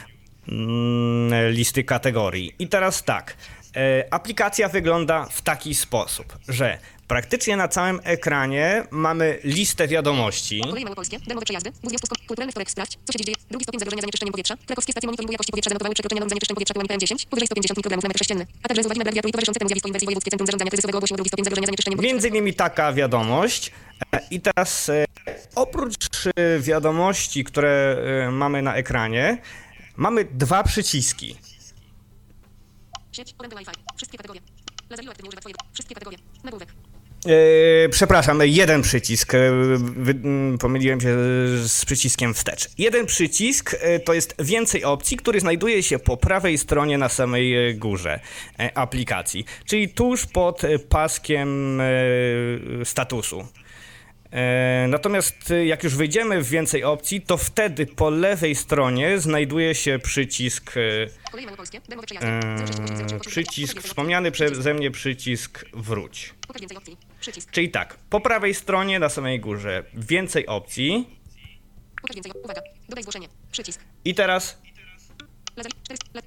mm, listy kategorii. I teraz tak, e, aplikacja wygląda w taki sposób, że praktycznie na całym ekranie mamy listę wiadomości. Koleje małopolskie, darmowe przejazdy, bus wiosko, kulturalny wtorek sprawdź, co się dzieje, drugi stopień zagrożenia zanieczyszczeniem powietrza, krakowskie stacje monitoringu jakości powietrza zanotowały przekroczenia norm zanieczyszczeń powietrza tyłami P M dziesięć, powyżej sto pięćdziesiąt mikrogramów na metr sześcienny, a także z uwagi na brak wiatru i towarzyszące temu zjawisku inwersji wojewódzkie Centrum Zarządzania Kryzysowego ogłosiło drugi stopień zagrożenia zanieczyszczeniem powietrza. Między innymi taka wiadomość. I teraz e, oprócz e, wiadomości, które e, mamy na ekranie, mamy dwa przyciski. Sieć, orędy Wi-Fi, wszystkie kategorie. Lazarillo aktywnie używa twojego, wszystkie kategorie. Nagłówek. E, przepraszam, jeden przycisk, e, wy, m, pomyliłem się z przyciskiem wstecz. Jeden przycisk e, to jest więcej opcji, który znajduje się po prawej stronie na samej e, górze e, aplikacji, czyli tuż pod e, paskiem e, statusu. E, natomiast e, jak już wejdziemy w więcej opcji, to wtedy po lewej stronie znajduje się przycisk, e, Koleje małopolskie, darmowe przejazdy, e, przycisk, wspomniany przeze mnie przycisk wróć. Pokaż więcej opcji, przycisk. Czyli tak, po prawej stronie na samej górze więcej opcji Pokaż więcej, uwaga, dodaj zgłoszenie, przycisk. i teraz Lazarillo, czterysta, la...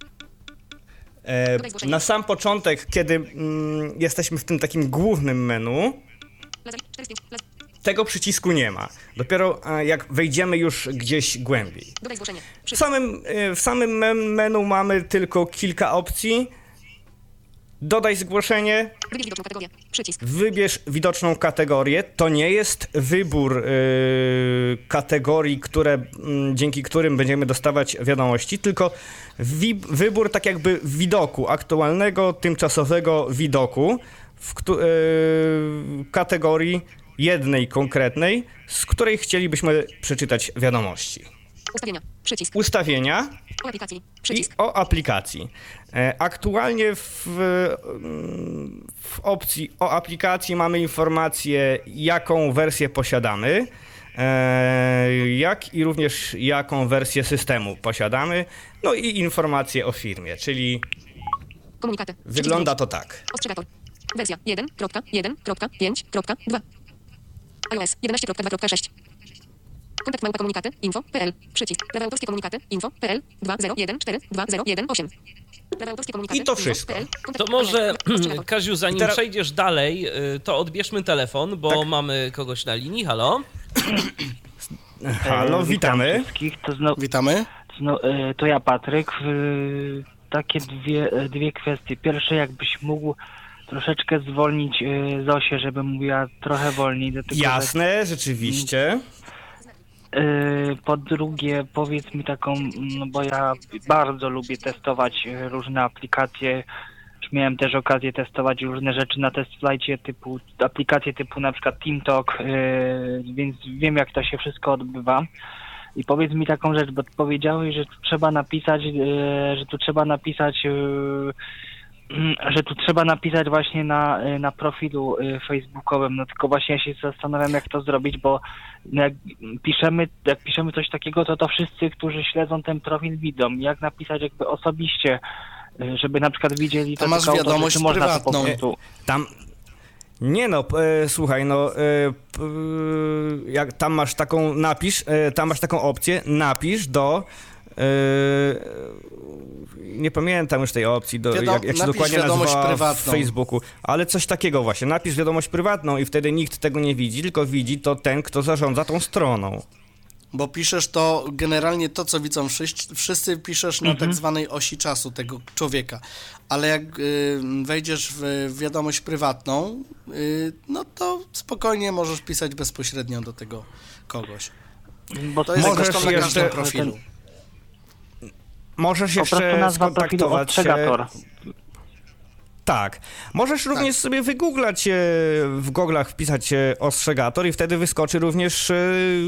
e, na sam początek, kiedy mm, jesteśmy w tym takim głównym menu, Lazarillo, czterysta, la... tego przycisku nie ma. Dopiero e, jak wejdziemy już gdzieś głębiej. Dodaj zgłoszenie, W przycisk. samym, e, w samym menu mamy tylko kilka opcji. Dodaj zgłoszenie, Wybierz widoczną kategorię, przycisk. wybierz widoczną kategorię. To nie jest wybór y, kategorii, które, y, dzięki którym będziemy dostawać wiadomości, tylko wi- wybór tak jakby widoku, aktualnego, tymczasowego widoku w któ- y, kategorii jednej konkretnej, z której chcielibyśmy przeczytać wiadomości. Ustawienia, przycisk. Ustawienia. O aplikacji. I Przycisk. o aplikacji. E, Aktualnie w, w opcji o aplikacji mamy informację, jaką wersję posiadamy, e, jak i również jaką wersję systemu posiadamy, no i informacje o firmie, czyli Komunikaty. wygląda to tak. Ostrzegator. Wersja jeden kropka jeden kropka pięć kropka dwa. iOS jedenaście kropka dwa kropka sześć. Kontakt małpa komunikaty info.pl. Przycisk. Prawa autorskie komunikaty info.pl dwa zero jeden cztery dwa zero jeden osiem. Prawa autorskie komunikaty. I to wszystko. To może, Kaziu, zanim teraz... przejdziesz dalej, to odbierzmy telefon, bo tak. mamy kogoś na linii. Halo? Halo, e, witamy. Witam wszystkich. To, znowu, Witamy. znowu, e, to ja, Patryk. E, takie dwie, e, dwie kwestie. Pierwsze, jakbyś mógł troszeczkę zwolnić e, Zosię, żeby mówiła trochę wolniej. Dlatego, Jasne, że, rzeczywiście. e, po drugie, powiedz mi taką, no bo ja bardzo lubię testować różne aplikacje. Już miałem też okazję testować różne rzeczy na TestFlightie, typu aplikacje typu na przykład TeamTalk, yy, więc wiem, jak to się wszystko odbywa. I powiedz mi taką rzecz, bo powiedziałeś, że tu trzeba napisać, yy, że tu trzeba napisać, yy, że tu trzeba napisać właśnie na, na profilu facebookowym, no tylko właśnie ja się zastanawiam, jak to zrobić, bo jak piszemy, jak piszemy coś takiego, to to wszyscy, którzy śledzą ten profil, widzą. Jak napisać jakby osobiście, żeby na przykład widzieli to to, masz wiadomość to, można prywatną. to po prostu... Tam... Nie no, e, słuchaj, no, e, e, jak tam masz taką, napisz, e, tam masz taką opcję, napisz do, e, nie pamiętam już tej opcji, do, Wiadom, jak, jak się dokładnie wiadomość nazywa prywatną. w Facebooku, ale coś takiego właśnie, napisz wiadomość prywatną i wtedy nikt tego nie widzi, tylko widzi to ten, kto zarządza tą stroną. Bo piszesz to, generalnie to, co widzą wszyscy, wszyscy piszesz na Mhm. tak zwanej osi czasu tego człowieka. Ale jak y, wejdziesz w wiadomość prywatną, y, no to spokojnie możesz pisać bezpośrednio do tego kogoś. Bo To jest Możesz zresztą na jeszcze- każdym profilu. Możesz Po prostu jeszcze nazwa profilu skontaktować się... Ostrzegator. Tak. Możesz również sobie wygooglać, e, w goglach wpisać e, ostrzegator i wtedy wyskoczy również, e,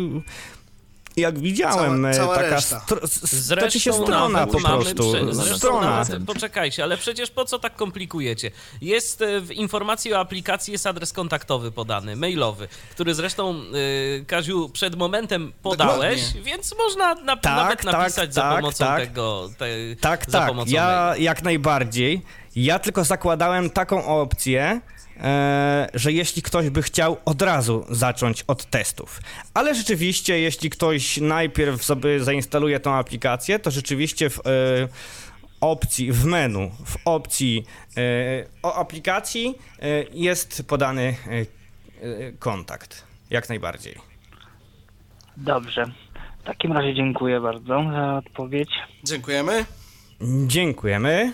jak widziałem, Cała- e, cała taka reszta. stro, s- Zresztą toczy się strona nawet po mamy prostu. Prze- zresztą Strona. nawet, poczekajcie, ale przecież po co tak komplikujecie? Jest e, w informacji o aplikacji jest adres kontaktowy podany, mailowy, który zresztą, e, Kaziu, przed momentem podałeś, Dokładnie. więc można na, Tak, nawet tak, napisać za tak, pomocą tak. tego, te, Tak, za tak, pomocą ja maila. jak najbardziej. Ja tylko zakładałem taką opcję, e, że jeśli ktoś by chciał od razu zacząć od testów. Ale rzeczywiście, jeśli ktoś najpierw sobie zainstaluje tą aplikację, to rzeczywiście w e, opcji, w menu, w opcji e, o aplikacji e, jest podany e, e, kontakt. Jak najbardziej. Dobrze. W takim razie dziękuję bardzo za odpowiedź. Dziękujemy. Dziękujemy.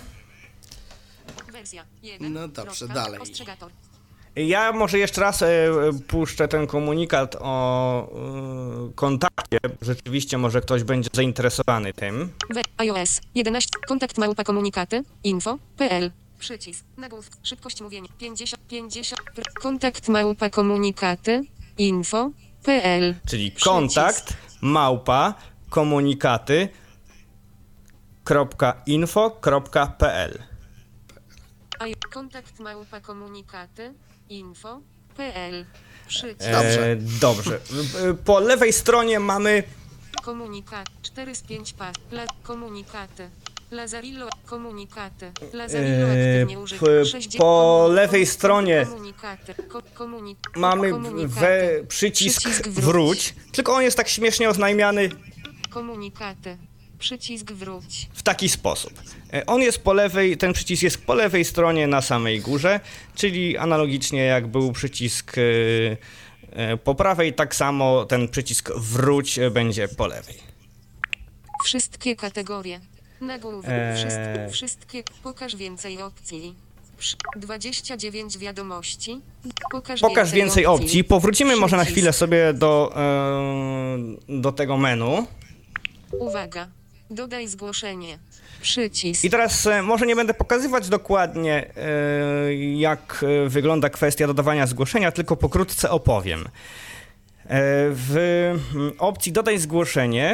Wersja jeden. No dobrze, kropka, dalej. Ostrzegator. Ja może jeszcze raz e, puszczę ten komunikat o e, kontakcie. Rzeczywiście może ktoś będzie zainteresowany tym. We, iOS jedenaście. Kontakt małpa komunikaty info.pl. Przycisk. Nagłówek. Szybkość mówienia. pięćdziesiąt pięćdziesiąt. Kontakt małpa komunikaty info.pl. Czyli Przycisk. kontakt małpa komunikaty kropka info kropka pl. A- Kontakt małpa komunikaty info.pl. Przycisk. E, dobrze. E, Po lewej stronie mamy Komunikat. cztery z pięć par. La, komunikaty. Lazarillo. Komunikaty. Lazarillo e, aktywnie użyty. p- sześćdziesiąt po komu- lewej komu- stronie Komunikaty. Ko, komunik, mamy komunikaty. we przycisk Przycisk wróć, tylko on jest tak śmiesznie oznajmiany Komunikaty. Przycisk wróć. w taki sposób. E, On jest po lewej, ten przycisk jest po lewej stronie na samej górze, czyli analogicznie jak był przycisk e, e, po prawej, tak samo ten przycisk wróć e, będzie po lewej. Wszystkie kategorie. Nagłówek. Eee. Wszystkie, wszystkie. Pokaż więcej opcji. Przy- dwadzieścia dziewięć wiadomości. Pokaż, Pokaż więcej opcji. Powrócimy może na Przycisk. chwilę sobie do, e, do tego menu. Uwaga. Dodaj zgłoszenie. Przycisk. I teraz e, może nie będę pokazywać dokładnie, e, jak e, wygląda kwestia dodawania zgłoszenia, tylko pokrótce opowiem. E, w mm, opcji dodaj zgłoszenie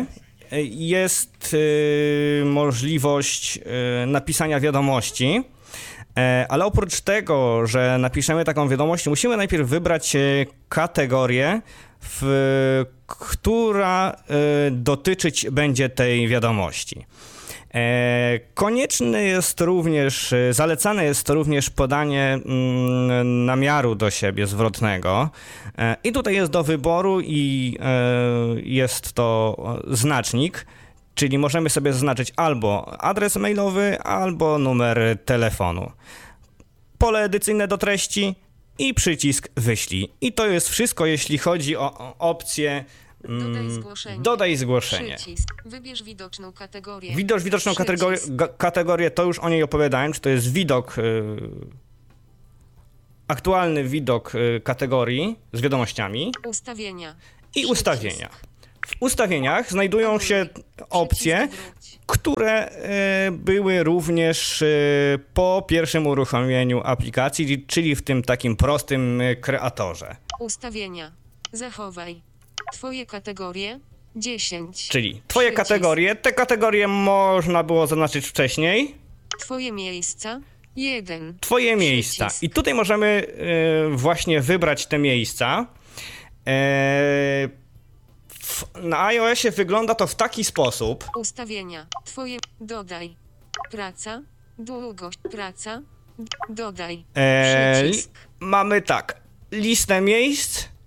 jest y, możliwość y, napisania wiadomości, e, ale oprócz tego, że napiszemy taką wiadomość, musimy najpierw wybrać y, kategorię, w, która y, dotyczyć będzie tej wiadomości. E, konieczne jest również, zalecane jest również podanie mm, namiaru do siebie zwrotnego e, i tutaj jest do wyboru i e, jest to znacznik, czyli możemy sobie zaznaczyć albo adres mailowy, albo numer telefonu. Pole edycyjne do treści i przycisk wyślij. I to jest wszystko, jeśli chodzi o, o opcję Dodaj zgłoszenie. Dodaj zgłoszenie. Przycisk. Wybierz widoczną kategorię. Wybierz widoczną kategorię, ga, kategorię, to już o niej opowiadałem, czy to jest widok, y, aktualny widok y, kategorii z wiadomościami Ustawienia. i Przycisk. ustawienia. W ustawieniach znajdują się opcje, które y, były również y, po pierwszym uruchomieniu aplikacji, czyli w tym takim prostym y, kreatorze. Ustawienia. Zachowaj. Twoje kategorie dziesięć. Czyli twoje Przycisk. kategorie, te kategorie można było zaznaczyć wcześniej. Twoje miejsca jeden. Twoje miejsca. Przycisk. I tutaj możemy y, właśnie wybrać te miejsca. E, w, na iOSie wygląda to w taki sposób. Ustawienia. Twoje. Dodaj. Praca. Długość. Praca. Dodaj. E, li, Przycisk. mamy tak, listę miejsc y,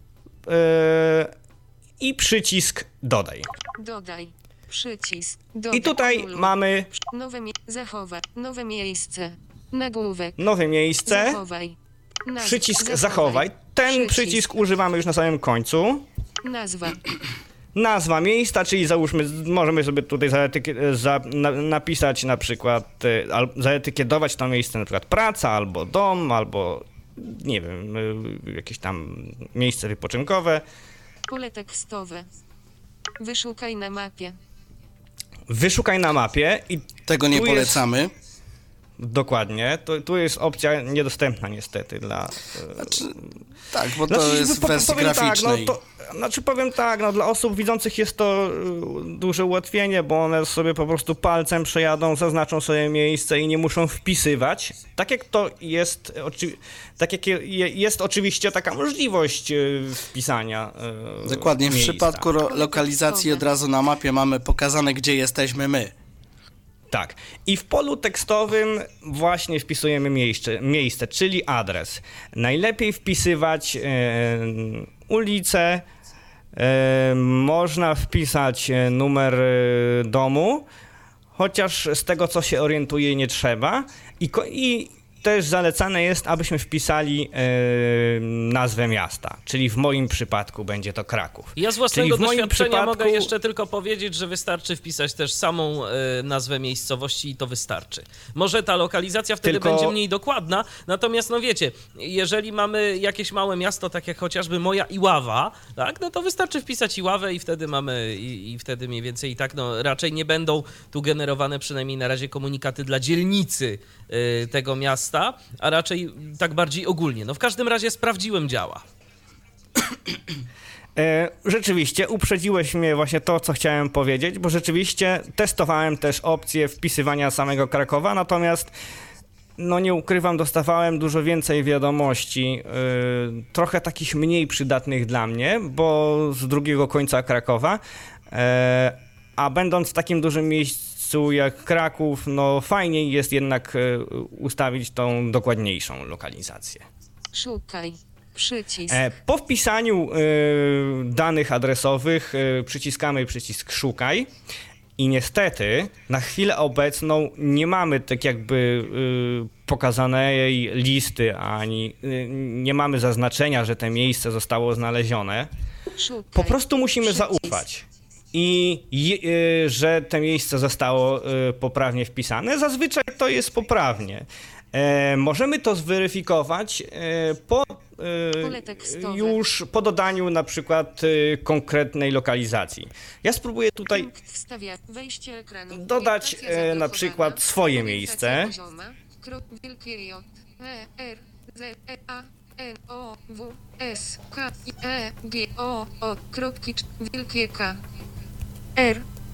i przycisk dodaj. Dodaj. Przycisk. Dodaj. I tutaj Anuluj. mamy Nowe mie- zachowaj. Nowe miejsce. Nagłówek. nowe miejsce, Zachowaj. Nazw- przycisk zachowaj. Ten przycisk używamy już na samym końcu. Nazwa. Nazwa miejsca, czyli załóżmy, możemy sobie tutaj zaetyki- za, na, napisać na przykład, y, al, zaetykietować to miejsce na przykład praca, albo dom, albo nie wiem, y, jakieś tam miejsce wypoczynkowe. Pole tekstowe. Wyszukaj na mapie. Wyszukaj na mapie i Tego nie tu jest- polecamy. dokładnie, to, tu jest opcja niedostępna niestety dla... y, Znaczy, tak, bo to Znaczy, jest w po- wersji powiem graficznej. Tak, no to, znaczy powiem tak, no dla osób widzących jest to y, duże ułatwienie, bo one sobie po prostu palcem przejadą, zaznaczą sobie miejsce i nie muszą wpisywać. Tak jak to jest, oczy, tak jak je, jest oczywiście taka możliwość y, wpisania y, Dokładnie, w miejsca. przypadku ro- lokalizacji od razu na mapie mamy pokazane, gdzie jesteśmy my. Tak. I w polu tekstowym właśnie wpisujemy miejsce, miejsce czyli adres. Najlepiej wpisywać e, ulicę, e, można wpisać e, numer e, domu, chociaż z tego, co się orientuję, nie trzeba. I, ko- i też zalecane jest, abyśmy wpisali e, nazwę miasta, czyli w moim przypadku będzie to Kraków. Ja z własnego Czyli w moim doświadczenia przypadku- mogę jeszcze tylko powiedzieć, że wystarczy wpisać też samą e, nazwę miejscowości i to wystarczy. Może ta lokalizacja wtedy Tylko- będzie mniej dokładna, natomiast no wiecie, jeżeli mamy jakieś małe miasto, tak jak chociażby moja Iława, tak, no to wystarczy wpisać Iławę i wtedy mamy, i, i wtedy mniej więcej i tak, no raczej nie będą tu generowane przynajmniej na razie komunikaty dla dzielnicy e, tego miasta, a raczej tak bardziej ogólnie. No w każdym razie sprawdziłem, działa. E, Rzeczywiście, uprzedziłeś mnie właśnie to, co chciałem powiedzieć, bo rzeczywiście testowałem też opcję wpisywania samego Krakowa, natomiast no nie ukrywam, dostawałem dużo więcej wiadomości, y, trochę takich mniej przydatnych dla mnie, bo z drugiego końca Krakowa, e, a będąc w takim dużym miejscu jak Kraków, no fajniej jest jednak y, ustawić tą dokładniejszą lokalizację. Szukaj. Przycisk. E, Po wpisaniu y, danych adresowych y, przyciskamy przycisk szukaj i niestety na chwilę obecną nie mamy tak jakby y, pokazanej listy, ani y, nie mamy zaznaczenia, że to miejsce zostało znalezione. Szukaj. Po prostu musimy Przycisk. zaufać. I je- y, że to miejsce zostało y, poprawnie wpisane. Zazwyczaj to jest poprawnie. E, możemy to zweryfikować e, po e, Pole tekstowe. już po dodaniu na przykład e, konkretnej lokalizacji. Ja spróbuję tutaj Punkt wstawia. Wejście ekranu. dodać, Orientacja e, na zablokowana. przykład swoje Orientacja miejsce. pozioma. Krok wielkie J. E, R, Z, E, A, N, O, W, S, K, I, E, G, O, O, kropki, cz- wielkie K. R,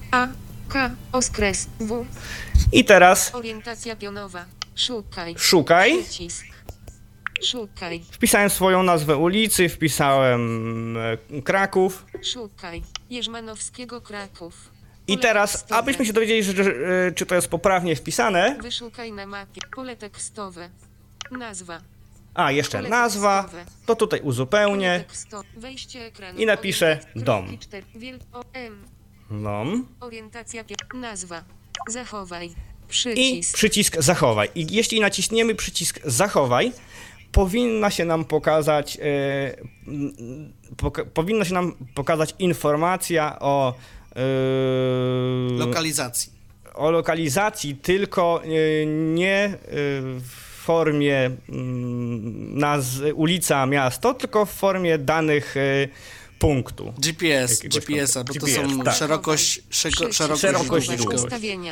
A, K, oskres, W, I teraz orientacja pionowa, szukaj, szukaj. przycisk, szukaj, Wpisałem swoją nazwę ulicy, wpisałem e, Kraków. szukaj, Jerzmanowskiego, Kraków. I Pole teraz, tekstowe. abyśmy się dowiedzieli, że, że, e, czy to jest poprawnie wpisane. Wyszukaj na mapie, pole tekstowe, nazwa, A, jeszcze pole nazwa. tekstowe, To tutaj pole uzupełnię. teksto, wejście ekranu, I napiszę orientacja, dom. kropki cztery, wiel, o, M, Dom. orientacja, pio- nazwa, zachowaj, I przycisk, przycisk zachowaj. I jeśli naciśniemy przycisk zachowaj, powinna się nam pokazać e, m, poka- powinna się nam pokazać informacja o e, Lokalizacji. o lokalizacji, tylko e, nie e, w formie mm, naz- ulica, miasto, tylko w formie danych e, punktu. G P S, Jakiegoś G P S-a, bo G to P S, są tak. szerokość, szeko- przycisk, szerokość Szerokość źródeł. źródeł. ustawienia,